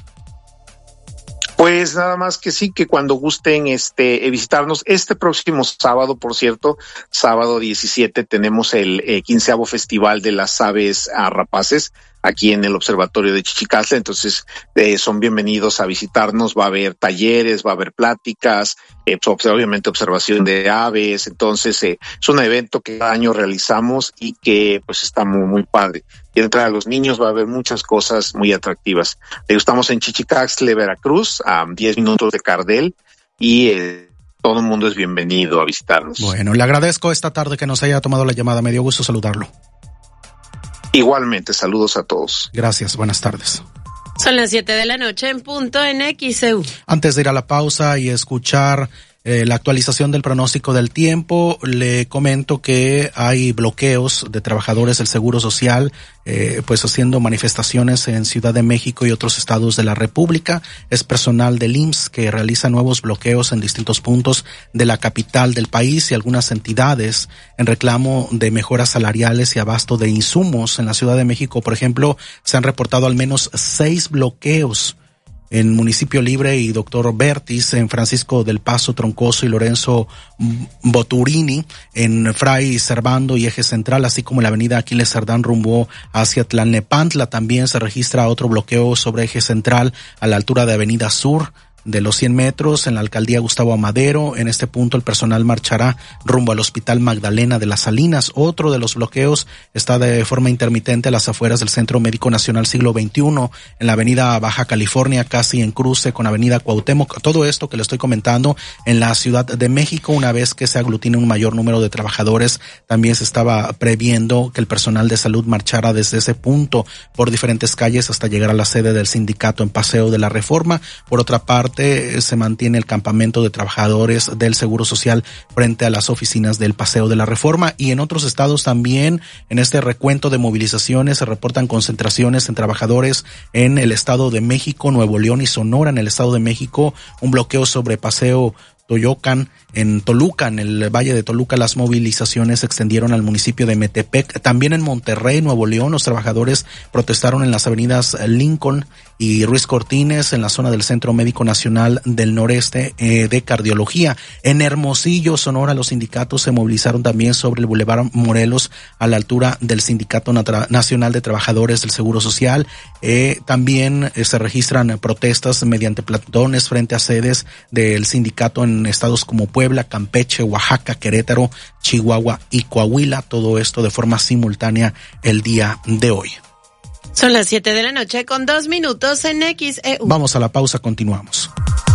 Pues nada más que sí, que cuando gusten este eh, visitarnos este próximo sábado, por cierto, sábado diecisiete, tenemos el eh, quinceavo Festival de las Aves a Rapaces aquí en el Observatorio de Chichicaltla. Entonces eh, son bienvenidos a visitarnos. Va a haber talleres, va a haber pláticas, eh, pues, obviamente observación de aves. Entonces eh, es un evento que cada año realizamos y que pues está muy, muy padre. Y entre los niños va a haber muchas cosas muy atractivas. Eh, estamos en Chichicaxtle, Veracruz, a diez minutos de Cardel, y eh, todo el mundo es bienvenido a visitarnos. Bueno, le agradezco esta tarde que nos haya tomado la llamada. Me dio gusto saludarlo. Igualmente, saludos a todos. Gracias, buenas tardes. Son las siete de la noche en punto en X E U. Antes de ir a la pausa y escuchar eh, la actualización del pronóstico del tiempo, le comento que hay bloqueos de trabajadores del Seguro Social, eh, pues haciendo manifestaciones en Ciudad de México y otros estados de la República. Es personal del I M S S que realiza nuevos bloqueos en distintos puntos de la capital del país y algunas entidades en reclamo de mejoras salariales y abasto de insumos. En la Ciudad de México, por ejemplo, se han reportado al menos seis bloqueos en Municipio Libre y Doctor Bertis, en Francisco del Paso Troncoso y Lorenzo Boturini, en Fray Servando y Eje Central, así como en la avenida Aquiles Cerdán rumbo hacia Tlalnepantla. También se registra otro bloqueo sobre Eje Central a la altura de Avenida Sur de los cien metros en la alcaldía Gustavo Amadero. En este punto el personal marchará rumbo al Hospital Magdalena de las Salinas. Otro de los bloqueos está de forma intermitente a las afueras del Centro Médico Nacional Siglo veintiuno en la avenida Baja California, casi en cruce con avenida Cuauhtémoc. Todo esto que le estoy comentando en la Ciudad de México. Una vez que se aglutine un mayor número de trabajadores, también se estaba previendo que el personal de salud marchara desde ese punto por diferentes calles hasta llegar a la sede del sindicato en Paseo de la Reforma. Por otra parte, se mantiene el campamento de trabajadores del Seguro Social frente a las oficinas del Paseo de la Reforma. Y en otros estados también, en este recuento de movilizaciones, se reportan concentraciones en trabajadores en el Estado de México, Nuevo León y Sonora. En el Estado de México, un bloqueo sobre Paseo Toyocan, en Toluca, en el Valle de Toluca, las movilizaciones se extendieron al municipio de Metepec. También en Monterrey, Nuevo León, los trabajadores protestaron en las avenidas Lincoln y Ruiz Cortines, en la zona del Centro Médico Nacional del Noreste eh, de Cardiología. En Hermosillo, Sonora, los sindicatos se movilizaron también sobre el Boulevard Morelos a la altura del Sindicato Nacional de Trabajadores del Seguro Social. Eh, también eh, se registran protestas mediante plantones frente a sedes del sindicato en en estados como Puebla, Campeche, Oaxaca, Querétaro, Chihuahua y Coahuila. Todo esto de forma simultánea el día de hoy. Son las siete de la noche con dos minutos en X E U. Vamos a la pausa, continuamos.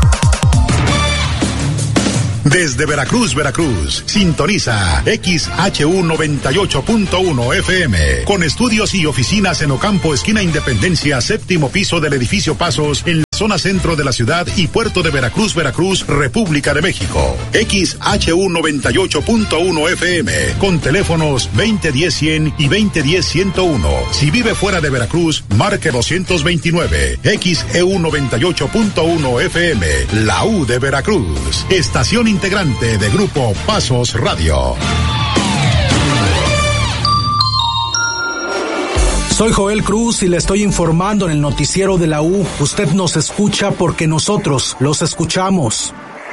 Desde Veracruz, Veracruz, sintoniza X H U noventa y ocho punto uno F M, con estudios y oficinas en Ocampo, esquina Independencia, séptimo piso del edificio Pasos, en la zona centro de la ciudad y puerto de Veracruz, Veracruz, República de México. X H U noventa y ocho punto uno F M, con teléfonos veinte diez cien y veinte diez ciento uno. Si vive fuera de Veracruz, marque doscientos veintinueve. X E U noventa y ocho punto uno F M, la U de Veracruz, estación integrante de Grupo Pasos Radio. Soy Joel Cruz y le estoy informando en el noticiero de la U. Usted nos escucha porque nosotros los escuchamos.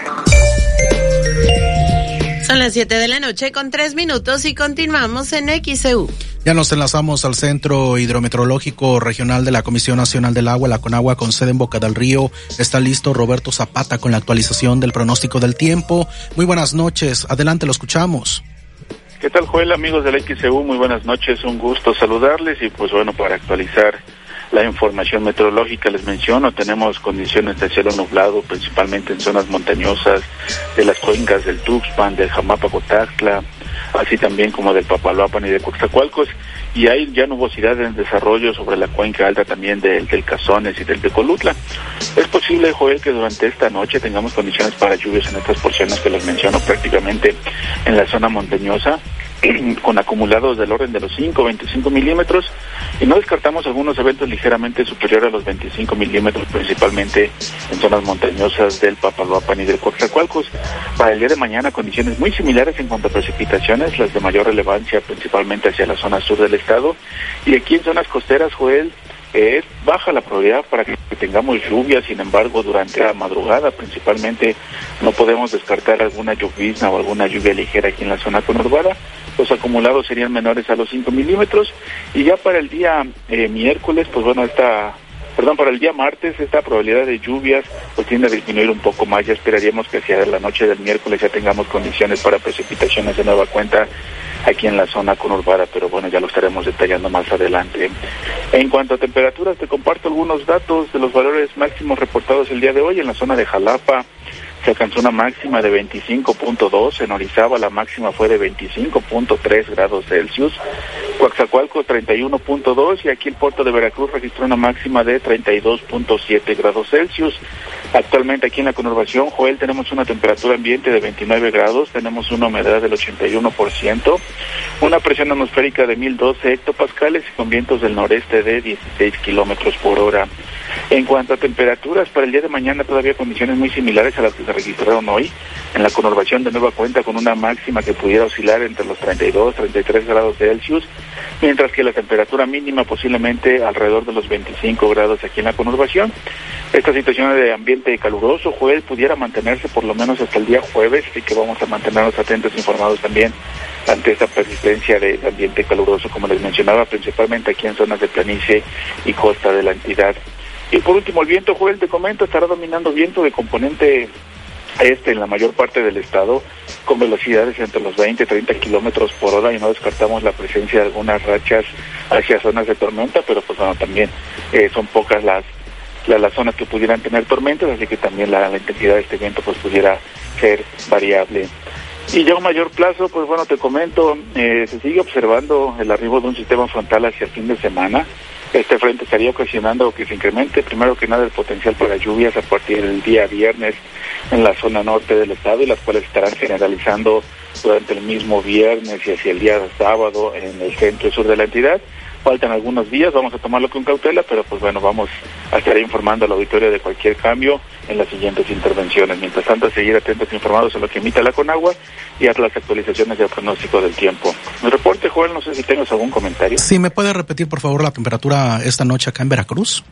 Son las siete de la noche con tres minutos y continuamos en X E U. Ya nos enlazamos al Centro Hidrometeorológico Regional de la Comisión Nacional del Agua, la CONAGUA, con sede en Boca del Río. Está listo Roberto Zapata con la actualización del pronóstico del tiempo. Muy buenas noches, adelante, lo escuchamos. ¿Qué tal, Joel, amigos del X E U? Muy buenas noches, un gusto saludarles y pues bueno, para actualizar la información meteorológica les menciono, tenemos condiciones de cielo nublado, principalmente en zonas montañosas de las cuencas del Tuxpan, del Jamapa-Cotactla, así también como del Papaloapan y de Coatzacoalcos, y hay ya nubosidad en desarrollo sobre la cuenca alta también del, del Cazones y del Tecolutla. Es posible, Joel, que durante esta noche tengamos condiciones para lluvias en estas porciones que les menciono, prácticamente en la zona montañosa, con acumulados del orden de los cinco a veinticinco milímetros, y no descartamos algunos eventos ligeramente superiores a los veinticinco milímetros, principalmente en zonas montañosas del Papaloapan y del Coatzacoalcos. Para el día de mañana, condiciones muy similares en cuanto a precipitaciones, las de mayor relevancia principalmente hacia la zona sur del estado, y aquí en zonas costeras, Joel, es baja la probabilidad para que tengamos lluvias. Sin embargo, durante la madrugada principalmente no podemos descartar alguna llovizna o alguna lluvia ligera aquí en la zona conurbada. Los acumulados serían menores a los cinco milímetros, y ya para el día eh, miércoles, pues bueno, esta, perdón, para el día martes, esta probabilidad de lluvias pues tiende a disminuir un poco más. Ya esperaríamos que hacia la noche del miércoles ya tengamos condiciones para precipitaciones de nueva cuenta aquí en la zona conurbada, pero bueno, ya lo estaremos detallando más adelante. En cuanto a temperaturas, te comparto algunos datos de los valores máximos reportados el día de hoy. En la zona de Jalapa se alcanzó una máxima de veinticinco punto dos, en Orizaba la máxima fue de veinticinco punto tres grados Celsius, Coatzacoalcos treinta y uno punto dos, y aquí el puerto de Veracruz registró una máxima de treinta y dos punto siete grados Celsius. Actualmente aquí en la conurbación, Joel, tenemos una temperatura ambiente de veintinueve grados, tenemos una humedad del ochenta y uno por ciento, una presión atmosférica de mil doce hectopascales y con vientos del noreste de dieciséis kilómetros por hora. En cuanto a temperaturas, para el día de mañana todavía condiciones muy similares a las que se registraron hoy. En la conurbación de nueva cuenta con una máxima que pudiera oscilar entre los treinta y dos, treinta y tres grados Celsius, mientras que la temperatura mínima posiblemente alrededor de los veinticinco grados aquí en la conurbación. Esta situación de ambiente caluroso, Joel, pudiera mantenerse por lo menos hasta el día jueves, así que vamos a mantenernos atentos e informados también ante esta persistencia de ambiente caluroso, como les mencionaba, principalmente aquí en zonas de planicie y costa de la entidad. Y por último, el viento, Joel, te comento, estará dominando viento de componente este en la mayor parte del estado, con velocidades entre los veinte y treinta kilómetros por hora, y no descartamos la presencia de algunas rachas hacia zonas de tormenta, pero pues bueno, también eh, son pocas las, las las zonas que pudieran tener tormentas, así que también la, la intensidad de este viento pues pudiera ser variable. Y ya a un mayor plazo, pues bueno, te comento, eh, se sigue observando el arribo de un sistema frontal hacia el fin de semana. Este frente estaría ocasionando que se incremente, primero que nada, el potencial para lluvias a partir del día viernes en la zona norte del estado, y las cuales estarán generalizando durante el mismo viernes y hacia el día sábado en el centro y sur de la entidad. Faltan algunos días, vamos a tomarlo con cautela, pero pues bueno, vamos a estar informando al auditorio de cualquier cambio en las siguientes intervenciones. Mientras tanto, seguir atentos e informados a lo que emita la CONAGUA y a las actualizaciones del pronóstico del tiempo. Mi reporte, Joel, no sé si tengas algún comentario. Sí, ¿me puede repetir, por favor, la temperatura esta noche acá en Veracruz?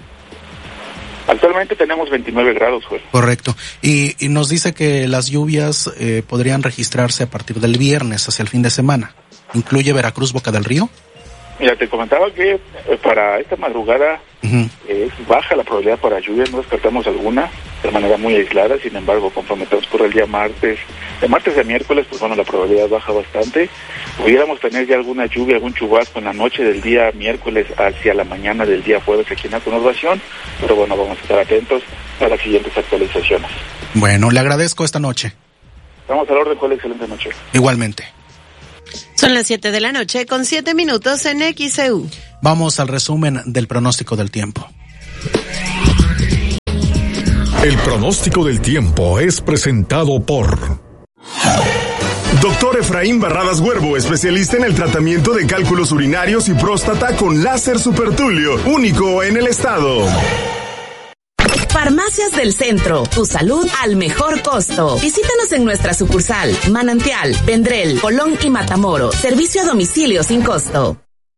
Actualmente tenemos veintinueve grados, Joel. Correcto. Y, y nos dice que las lluvias eh, podrían registrarse a partir del viernes hacia el fin de semana. ¿Incluye Veracruz, Boca del Río? Mira, te comentaba que eh, para esta madrugada uh-huh. eh, es baja la probabilidad para lluvias, no descartamos alguna, de manera muy aislada. Sin embargo, conforme transcurre el día martes, de martes a miércoles, pues bueno, la probabilidad baja bastante. Pudiéramos tener ya alguna lluvia, algún chubasco en la noche del día miércoles hacia la mañana del día jueves aquí en la conurbación, pero bueno, vamos a estar atentos a las siguientes actualizaciones. Bueno, le agradezco esta noche. Estamos al orden, ¿cuál excelente noche? Igualmente. Son las siete de la noche con siete minutos en X E U. Vamos al resumen del pronóstico del tiempo. El pronóstico del tiempo es presentado por Doctor Efraín Barradas Huervo, especialista en el tratamiento de cálculos urinarios y próstata con láser supertulio, único en el estado. Farmacias del Centro, tu salud al mejor costo. Visítanos en nuestra sucursal, Manantial, Vendrell, Colón y Matamoros. Servicio a domicilio sin costo.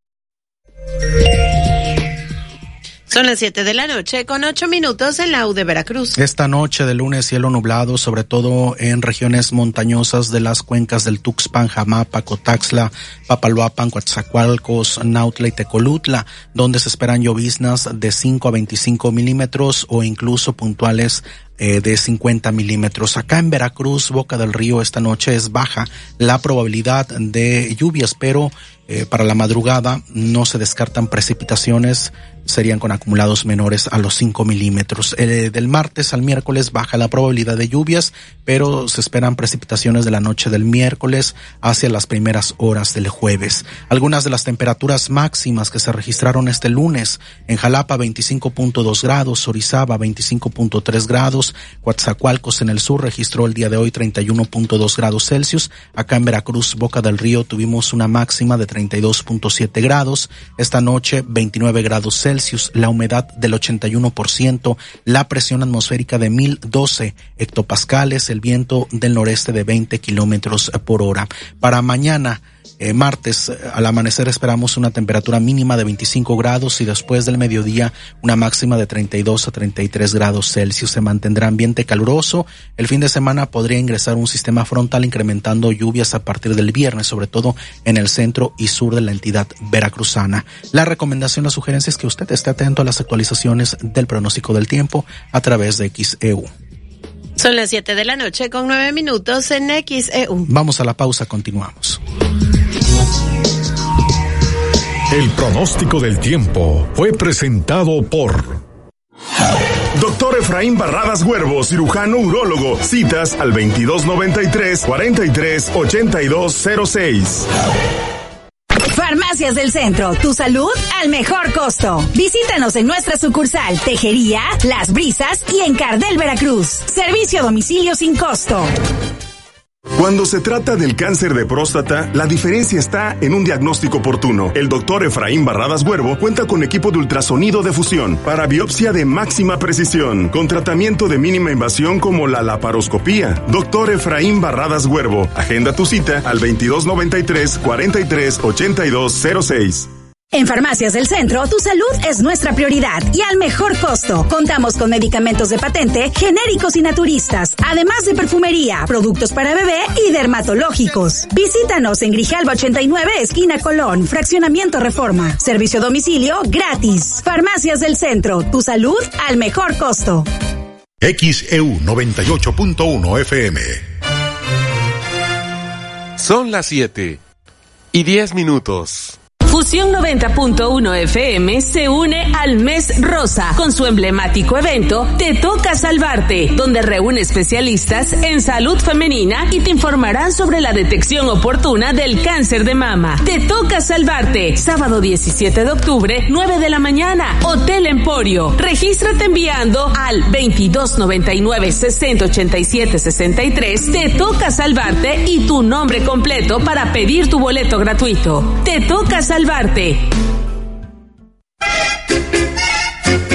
Son las siete de la noche con ocho minutos en la U de Veracruz. Esta noche de lunes cielo nublado, sobre todo en regiones montañosas de las cuencas del Tuxpan, Jamapa, Cotaxla, Papaloapan, Coatzacoalcos, Nautla y Tecolutla, donde se esperan lloviznas de cinco a veinticinco milímetros o incluso puntuales eh, de cincuenta milímetros. Acá en Veracruz, Boca del Río, esta noche es baja la probabilidad de lluvias, pero eh, para la madrugada no se descartan precipitaciones, serían con acumulados menores a los cinco milímetros. Eh, del martes al miércoles baja la probabilidad de lluvias, pero se esperan precipitaciones de la noche del miércoles hacia las primeras horas del jueves. Algunas de las temperaturas máximas que se registraron este lunes: en Jalapa veinticinco punto dos grados, Orizaba veinticinco punto tres grados, Coatzacoalcos en el sur registró el día de hoy treinta y uno punto dos grados Celsius. Acá en Veracruz, Boca del Río, tuvimos una máxima de treinta y dos punto siete grados. Esta noche veintinueve grados Celsius, la humedad del ochenta y uno por ciento, la presión atmosférica de mil doce hectopascales, el viento del noreste de veinte kilómetros por hora. Para mañana, Eh, martes, al amanecer esperamos una temperatura mínima de veinticinco grados y después del mediodía una máxima de treinta y dos a treinta y tres grados Celsius. Se mantendrá ambiente caluroso. El fin de semana podría ingresar un sistema frontal incrementando lluvias a partir del viernes, sobre todo en el centro y sur de la entidad veracruzana. La recomendación, la sugerencia es que usted esté atento a las actualizaciones del pronóstico del tiempo a través de X E U. Son las siete de la noche con nueve minutos en X E U. Vamos a la pausa, continuamos. El pronóstico del tiempo fue presentado por Doctor Efraín Barradas Huervo, cirujano urólogo. Citas al veintidós noventa y tres, cuarenta y tres, ochenta y dos cero seis. Farmacias del Centro, tu salud al mejor costo. Visítanos en nuestra sucursal Tejería, Las Brisas y en Cardel, Veracruz. Servicio a domicilio sin costo. Cuando se trata del cáncer de próstata, la diferencia está en un diagnóstico oportuno. El doctor Efraín Barradas Huervo cuenta con equipo de ultrasonido de fusión para biopsia de máxima precisión, con tratamiento de mínima invasión como la laparoscopía. Doctor Efraín Barradas Huervo, agenda tu cita al veintidós noventa y tres, cuarenta y tres, ochenta y dos cero seis. En Farmacias del Centro, tu salud es nuestra prioridad y al mejor costo. Contamos con medicamentos de patente, genéricos y naturistas, además de perfumería, productos para bebé y dermatológicos. Visítanos en Grijalba ochenta y nueve, esquina Colón, Fraccionamiento Reforma. Servicio a domicilio gratis. Farmacias del Centro, tu salud al mejor costo. X E U noventa y ocho punto uno F M. Son las siete y diez minutos. Fusión noventa punto uno F M se une al Mes Rosa con su emblemático evento Te Toca Salvarte, donde reúne especialistas en salud femenina y te informarán sobre la detección oportuna del cáncer de mama. Te Toca Salvarte, sábado diecisiete de octubre, nueve de la mañana, Hotel Emporio. Regístrate enviando al veintidós noventa y nueve, sesenta, ochenta y siete, sesenta y tres. Te Toca Salvarte y tu nombre completo para pedir tu boleto gratuito. Te Toca Salvarte.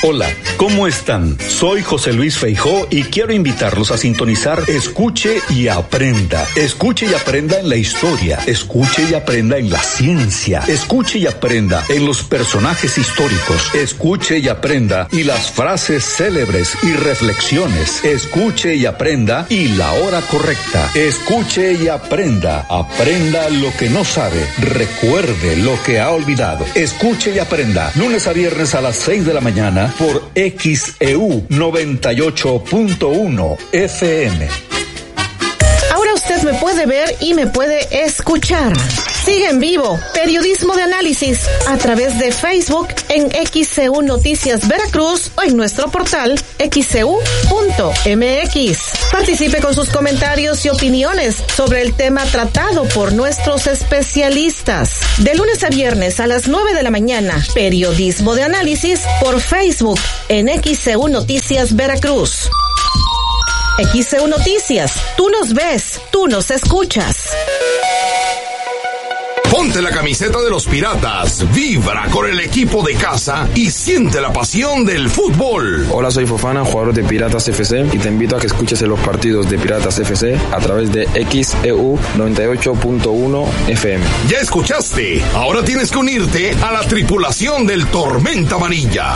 Hola, ¿cómo están? Soy José Luis Feijó y quiero invitarlos a sintonizar Escuche y Aprenda. Escuche y aprenda en la historia, escuche y aprenda en la ciencia, escuche y aprenda en los personajes históricos, escuche y aprenda y las frases célebres y reflexiones, escuche y aprenda y la hora correcta, escuche y aprenda, aprenda lo que no sabe, recuerde lo que ha olvidado, escuche y aprenda, lunes a viernes a las seis de la mañana por X E U noventa y ocho punto uno F M. Ahora usted me puede ver y me puede escuchar. Sigue en vivo Periodismo de Análisis a través de Facebook en X E U Noticias Veracruz o en nuestro portal X E U punto M X. Participe con sus comentarios y opiniones sobre el tema tratado por nuestros especialistas. De lunes a viernes a las nueve de la mañana, Periodismo de Análisis por Facebook en X E U Noticias Veracruz. X E U Noticias, tú nos ves, tú nos escuchas. Ponte la camiseta de los Piratas, vibra con el equipo de casa y siente la pasión del fútbol. Hola, soy Fofana, jugador de Piratas F C, y te invito a que escuches los partidos de Piratas F C a través de X E U noventa y ocho punto uno F M. Ya escuchaste, ahora tienes que unirte a la tripulación del Tormenta Amarilla.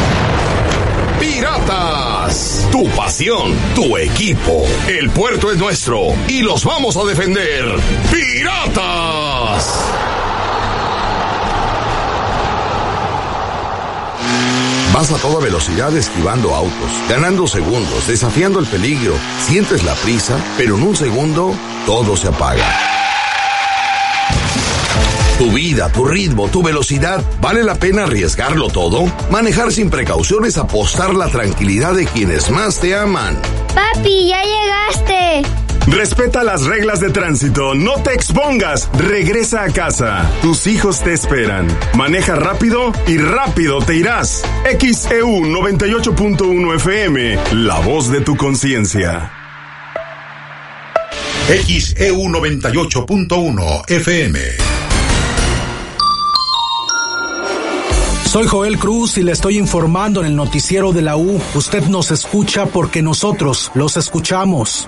Piratas, tu pasión, tu equipo. El puerto es nuestro y los vamos a defender. ¡Piratas! Vas a toda velocidad esquivando autos, ganando segundos, desafiando el peligro. Sientes la prisa, pero en un segundo todo se apaga. Tu vida, tu ritmo, tu velocidad, ¿vale la pena arriesgarlo todo? Manejar sin precauciones, apostar la tranquilidad de quienes más te aman. Papi, ya llegaste. Respeta las reglas de tránsito, no te expongas, regresa a casa. Tus hijos te esperan. Maneja rápido y rápido te irás. X E U noventa y ocho punto uno F M, la voz de tu conciencia. X E U noventa y ocho punto uno F M. Soy Joel Cruz y le estoy informando en el noticiero de la U. Usted nos escucha porque nosotros los escuchamos.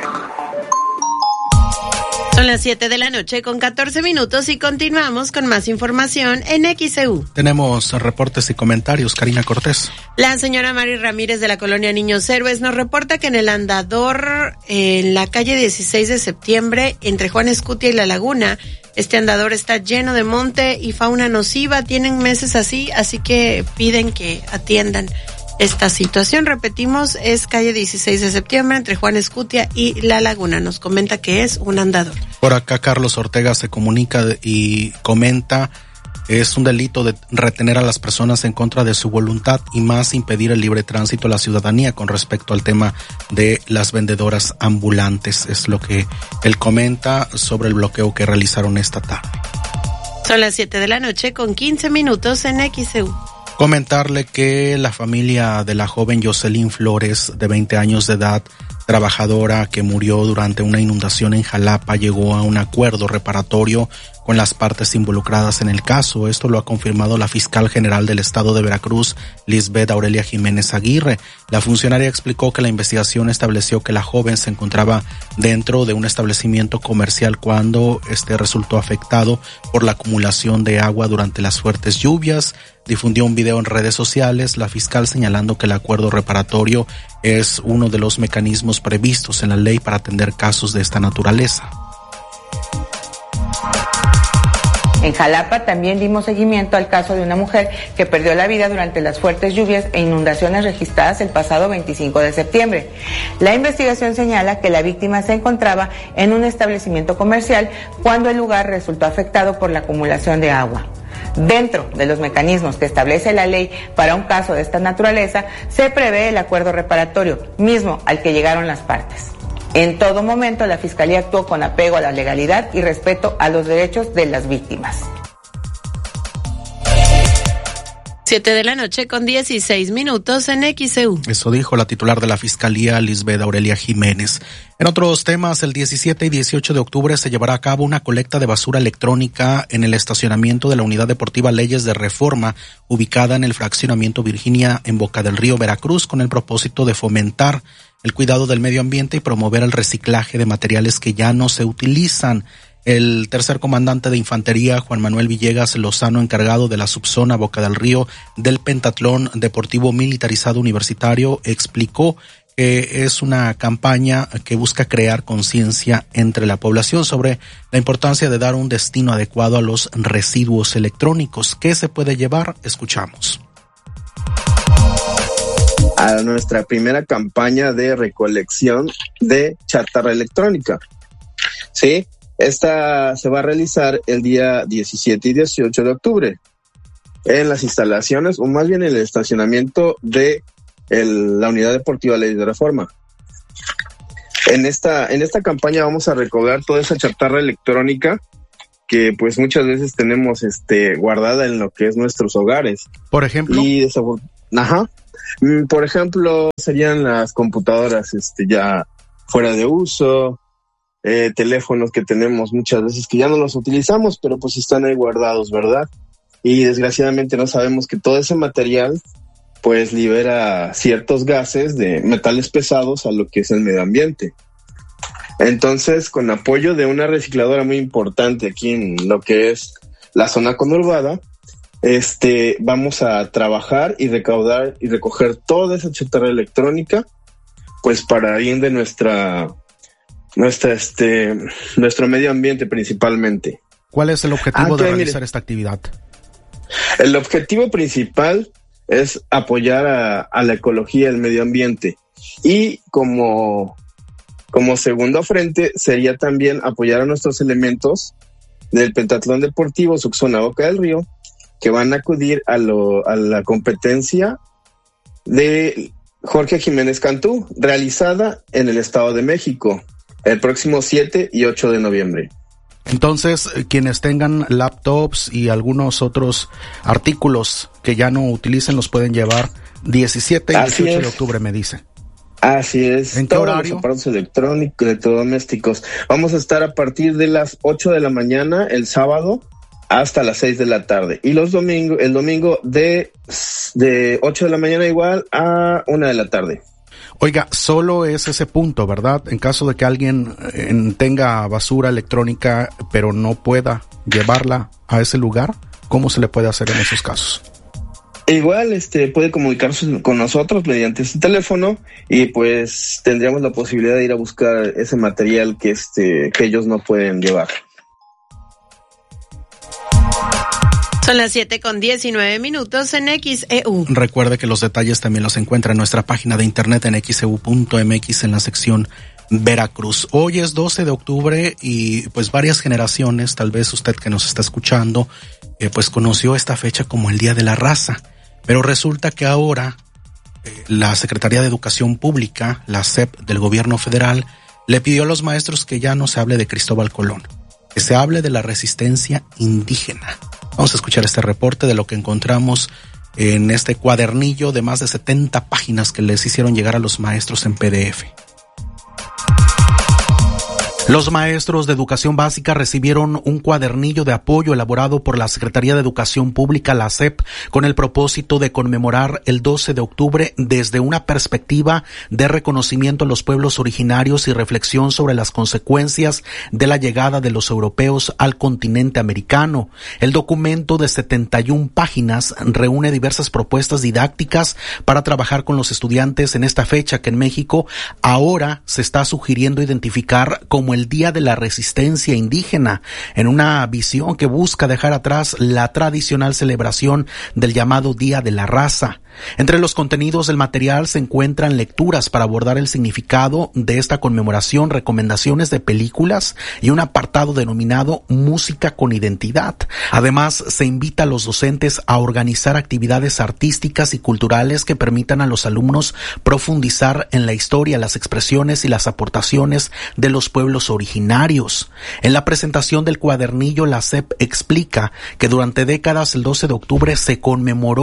Son las siete de la noche con catorce minutos y continuamos con más información en X E U. Tenemos reportes y comentarios. Karina Cortés. La señora Mari Ramírez de la colonia Niños Héroes nos reporta que en el andador en la calle dieciséis de septiembre entre Juan Escutia y La Laguna, este andador está lleno de monte y fauna nociva. Tienen meses así, así que piden que atiendan esta situación. Repetimos, es calle dieciséis de septiembre entre Juan Escutia y La Laguna. Nos comenta que es un andador. Por acá Carlos Ortega se comunica y comenta: es un delito de retener a las personas en contra de su voluntad y más impedir el libre tránsito a la ciudadanía con respecto al tema de las vendedoras ambulantes. Es lo que él comenta sobre el bloqueo que realizaron esta tarde. Son las siete de la noche con quince minutos en X E U. Comentarle que la familia de la joven Jocelyn Flores, de veinte años de edad, trabajadora que murió durante una inundación en Jalapa, llegó a un acuerdo reparatorio con las partes involucradas en el caso. Esto lo ha confirmado la fiscal general del estado de Veracruz, Lisbeth Aurelia Jiménez Aguirre. La funcionaria explicó que la investigación estableció que la joven se encontraba dentro de un establecimiento comercial cuando este resultó afectado por la acumulación de agua durante las fuertes lluvias. Difundió un video en redes sociales, la fiscal señalando que el acuerdo reparatorio es uno de los mecanismos previstos en la ley para atender casos de esta naturaleza. En Jalapa también dimos seguimiento al caso de una mujer que perdió la vida durante las fuertes lluvias e inundaciones registradas el pasado veinticinco de septiembre. La investigación señala que la víctima se encontraba en un establecimiento comercial cuando el lugar resultó afectado por la acumulación de agua. Dentro de los mecanismos que establece la ley para un caso de esta naturaleza, se prevé el acuerdo reparatorio, mismo al que llegaron las partes. En todo momento, la Fiscalía actuó con apego a la legalidad y respeto a los derechos de las víctimas. Siete de la noche con dieciséis minutos en X E U. Eso dijo la titular de la Fiscalía, Lisbeth Aurelia Jiménez. En otros temas, el diecisiete y dieciocho de octubre se llevará a cabo una colecta de basura electrónica en el estacionamiento de la Unidad Deportiva Leyes de Reforma, ubicada en el fraccionamiento Virginia en Boca del Río, Veracruz, con el propósito de fomentar el cuidado del medio ambiente y promover el reciclaje de materiales que ya no se utilizan. El tercer comandante de infantería, Juan Manuel Villegas Lozano, encargado de la subzona Boca del Río del Pentatlón Deportivo Militarizado Universitario, explicó que es una campaña que busca crear conciencia entre la población sobre la importancia de dar un destino adecuado a los residuos electrónicos. ¿Qué se puede llevar? Escuchamos. A nuestra primera campaña de recolección de chatarra electrónica. ¿Sí? Esta se va a realizar el día diecisiete y dieciocho de octubre en las instalaciones, o más bien en el estacionamiento de el, la Unidad Deportiva Leyes de Reforma. En esta, en esta campaña vamos a recoger toda esa chatarra electrónica que pues muchas veces tenemos este guardada en lo que es nuestros hogares. Por ejemplo. Y desabor- Ajá. Por ejemplo, serían las computadoras este ya fuera de uso. Eh, teléfonos que tenemos muchas veces que ya no los utilizamos, pero pues están ahí guardados, ¿verdad? Y desgraciadamente no sabemos que todo ese material pues libera ciertos gases de metales pesados a lo que es el medio ambiente. Entonces, con apoyo de una recicladora muy importante aquí en lo que es la zona conurbada, este, vamos a trabajar y recaudar y recoger toda esa chatarra electrónica, pues para bien de nuestra Nuestra, este, nuestro medio ambiente principalmente. ¿Cuál es el objetivo ah, de que, realizar mire, esta actividad? El objetivo principal es apoyar a, a la ecología, el medio ambiente. Y como, como segundo frente sería también apoyar a nuestros elementos del Pentatlón Deportivo Subzona Boca del Río, que van a acudir a, lo, a la competencia de Jorge Jiménez Cantú, realizada en el Estado de México, el próximo siete y ocho de noviembre. Entonces, quienes tengan laptops y algunos otros artículos que ya no utilicen los pueden llevar diecisiete y Así dieciocho es. de octubre, me dice. Así es. ¿En qué Todos horario? Los aparatos electrónicos, electrodomésticos. Vamos a estar a partir de las ocho de la mañana el sábado hasta las seis de la tarde. Y los domingos, el domingo de, de ocho de la mañana igual a una de la tarde. Oiga, solo es ese punto, ¿verdad? En caso de que alguien eh, tenga basura electrónica, pero no pueda llevarla a ese lugar, ¿cómo se le puede hacer en esos casos? Igual, este, puede comunicarse con nosotros mediante este teléfono y pues tendríamos la posibilidad de ir a buscar ese material que este, que ellos no pueden llevar. Son las siete con diecinueve minutos en X E U. Recuerde que los detalles también los encuentra en nuestra página de internet en x e u punto m x en la sección Veracruz. Hoy es doce de octubre y pues varias generaciones, tal vez usted que nos está escuchando, eh, pues conoció esta fecha como el Día de la Raza. Pero resulta que ahora eh, la Secretaría de Educación Pública, la S E P del gobierno federal, le pidió a los maestros que ya no se hable de Cristóbal Colón, que se hable de la resistencia indígena. Vamos a escuchar este reporte de lo que encontramos en este cuadernillo de más de setenta páginas que les hicieron llegar a los maestros en P D F. Los maestros de educación básica recibieron un cuadernillo de apoyo elaborado por la Secretaría de Educación Pública, la S E P, con el propósito de conmemorar el doce de octubre desde una perspectiva de reconocimiento a los pueblos originarios y reflexión sobre las consecuencias de la llegada de los europeos al continente americano. El documento de setenta y una páginas reúne diversas propuestas didácticas para trabajar con los estudiantes en esta fecha que en México ahora se está sugiriendo identificar como el Día de la Resistencia Indígena, en una visión que busca dejar atrás la tradicional celebración del llamado Día de la Raza. Entre los contenidos del material se encuentran lecturas para abordar el significado de esta conmemoración, recomendaciones de películas y un apartado denominado Música con Identidad. Además, se invita a los docentes a organizar actividades artísticas y culturales que permitan a los alumnos profundizar en la historia, las expresiones y las aportaciones de los pueblos originarios. En la presentación del cuadernillo, la S E P explica que durante décadas el doce de octubre se conmemoró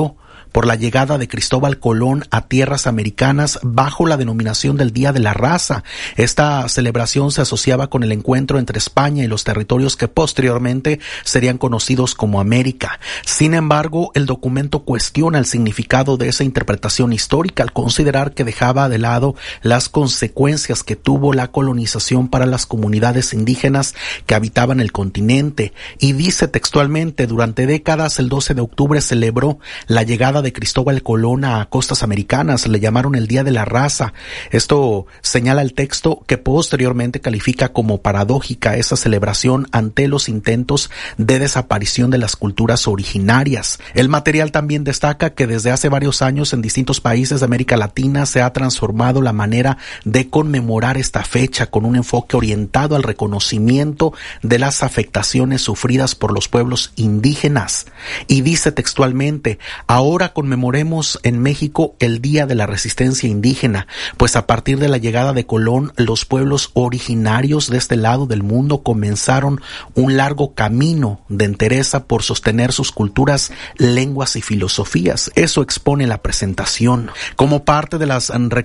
por la llegada de Cristóbal Colón a tierras americanas bajo la denominación del Día de la Raza. Esta celebración se asociaba con el encuentro entre España y los territorios que posteriormente serían conocidos como América. Sin embargo, el documento cuestiona el significado de esa interpretación histórica al considerar que dejaba de lado las consecuencias que tuvo la colonización para las comunidades indígenas que habitaban el continente, y dice textualmente: durante décadas el doce de octubre celebró la llegada de Cristóbal Colón a costas americanas, le llamaron el Día de la Raza. Esto señala el texto, que posteriormente califica como paradójica esa celebración ante los intentos de desaparición de las culturas originarias. El material también destaca que desde hace varios años en distintos países de América Latina se ha transformado la manera de conmemorar esta fecha con un enfoque orientado al reconocimiento de las afectaciones sufridas por los pueblos indígenas. Y dice textualmente: ahora conmemoremos en México el Día de la Resistencia Indígena, pues a partir de la llegada de Colón, los pueblos originarios de este lado del mundo comenzaron un largo camino de entereza por sostener sus culturas, lenguas y filosofías. Eso expone la presentación. Como parte de las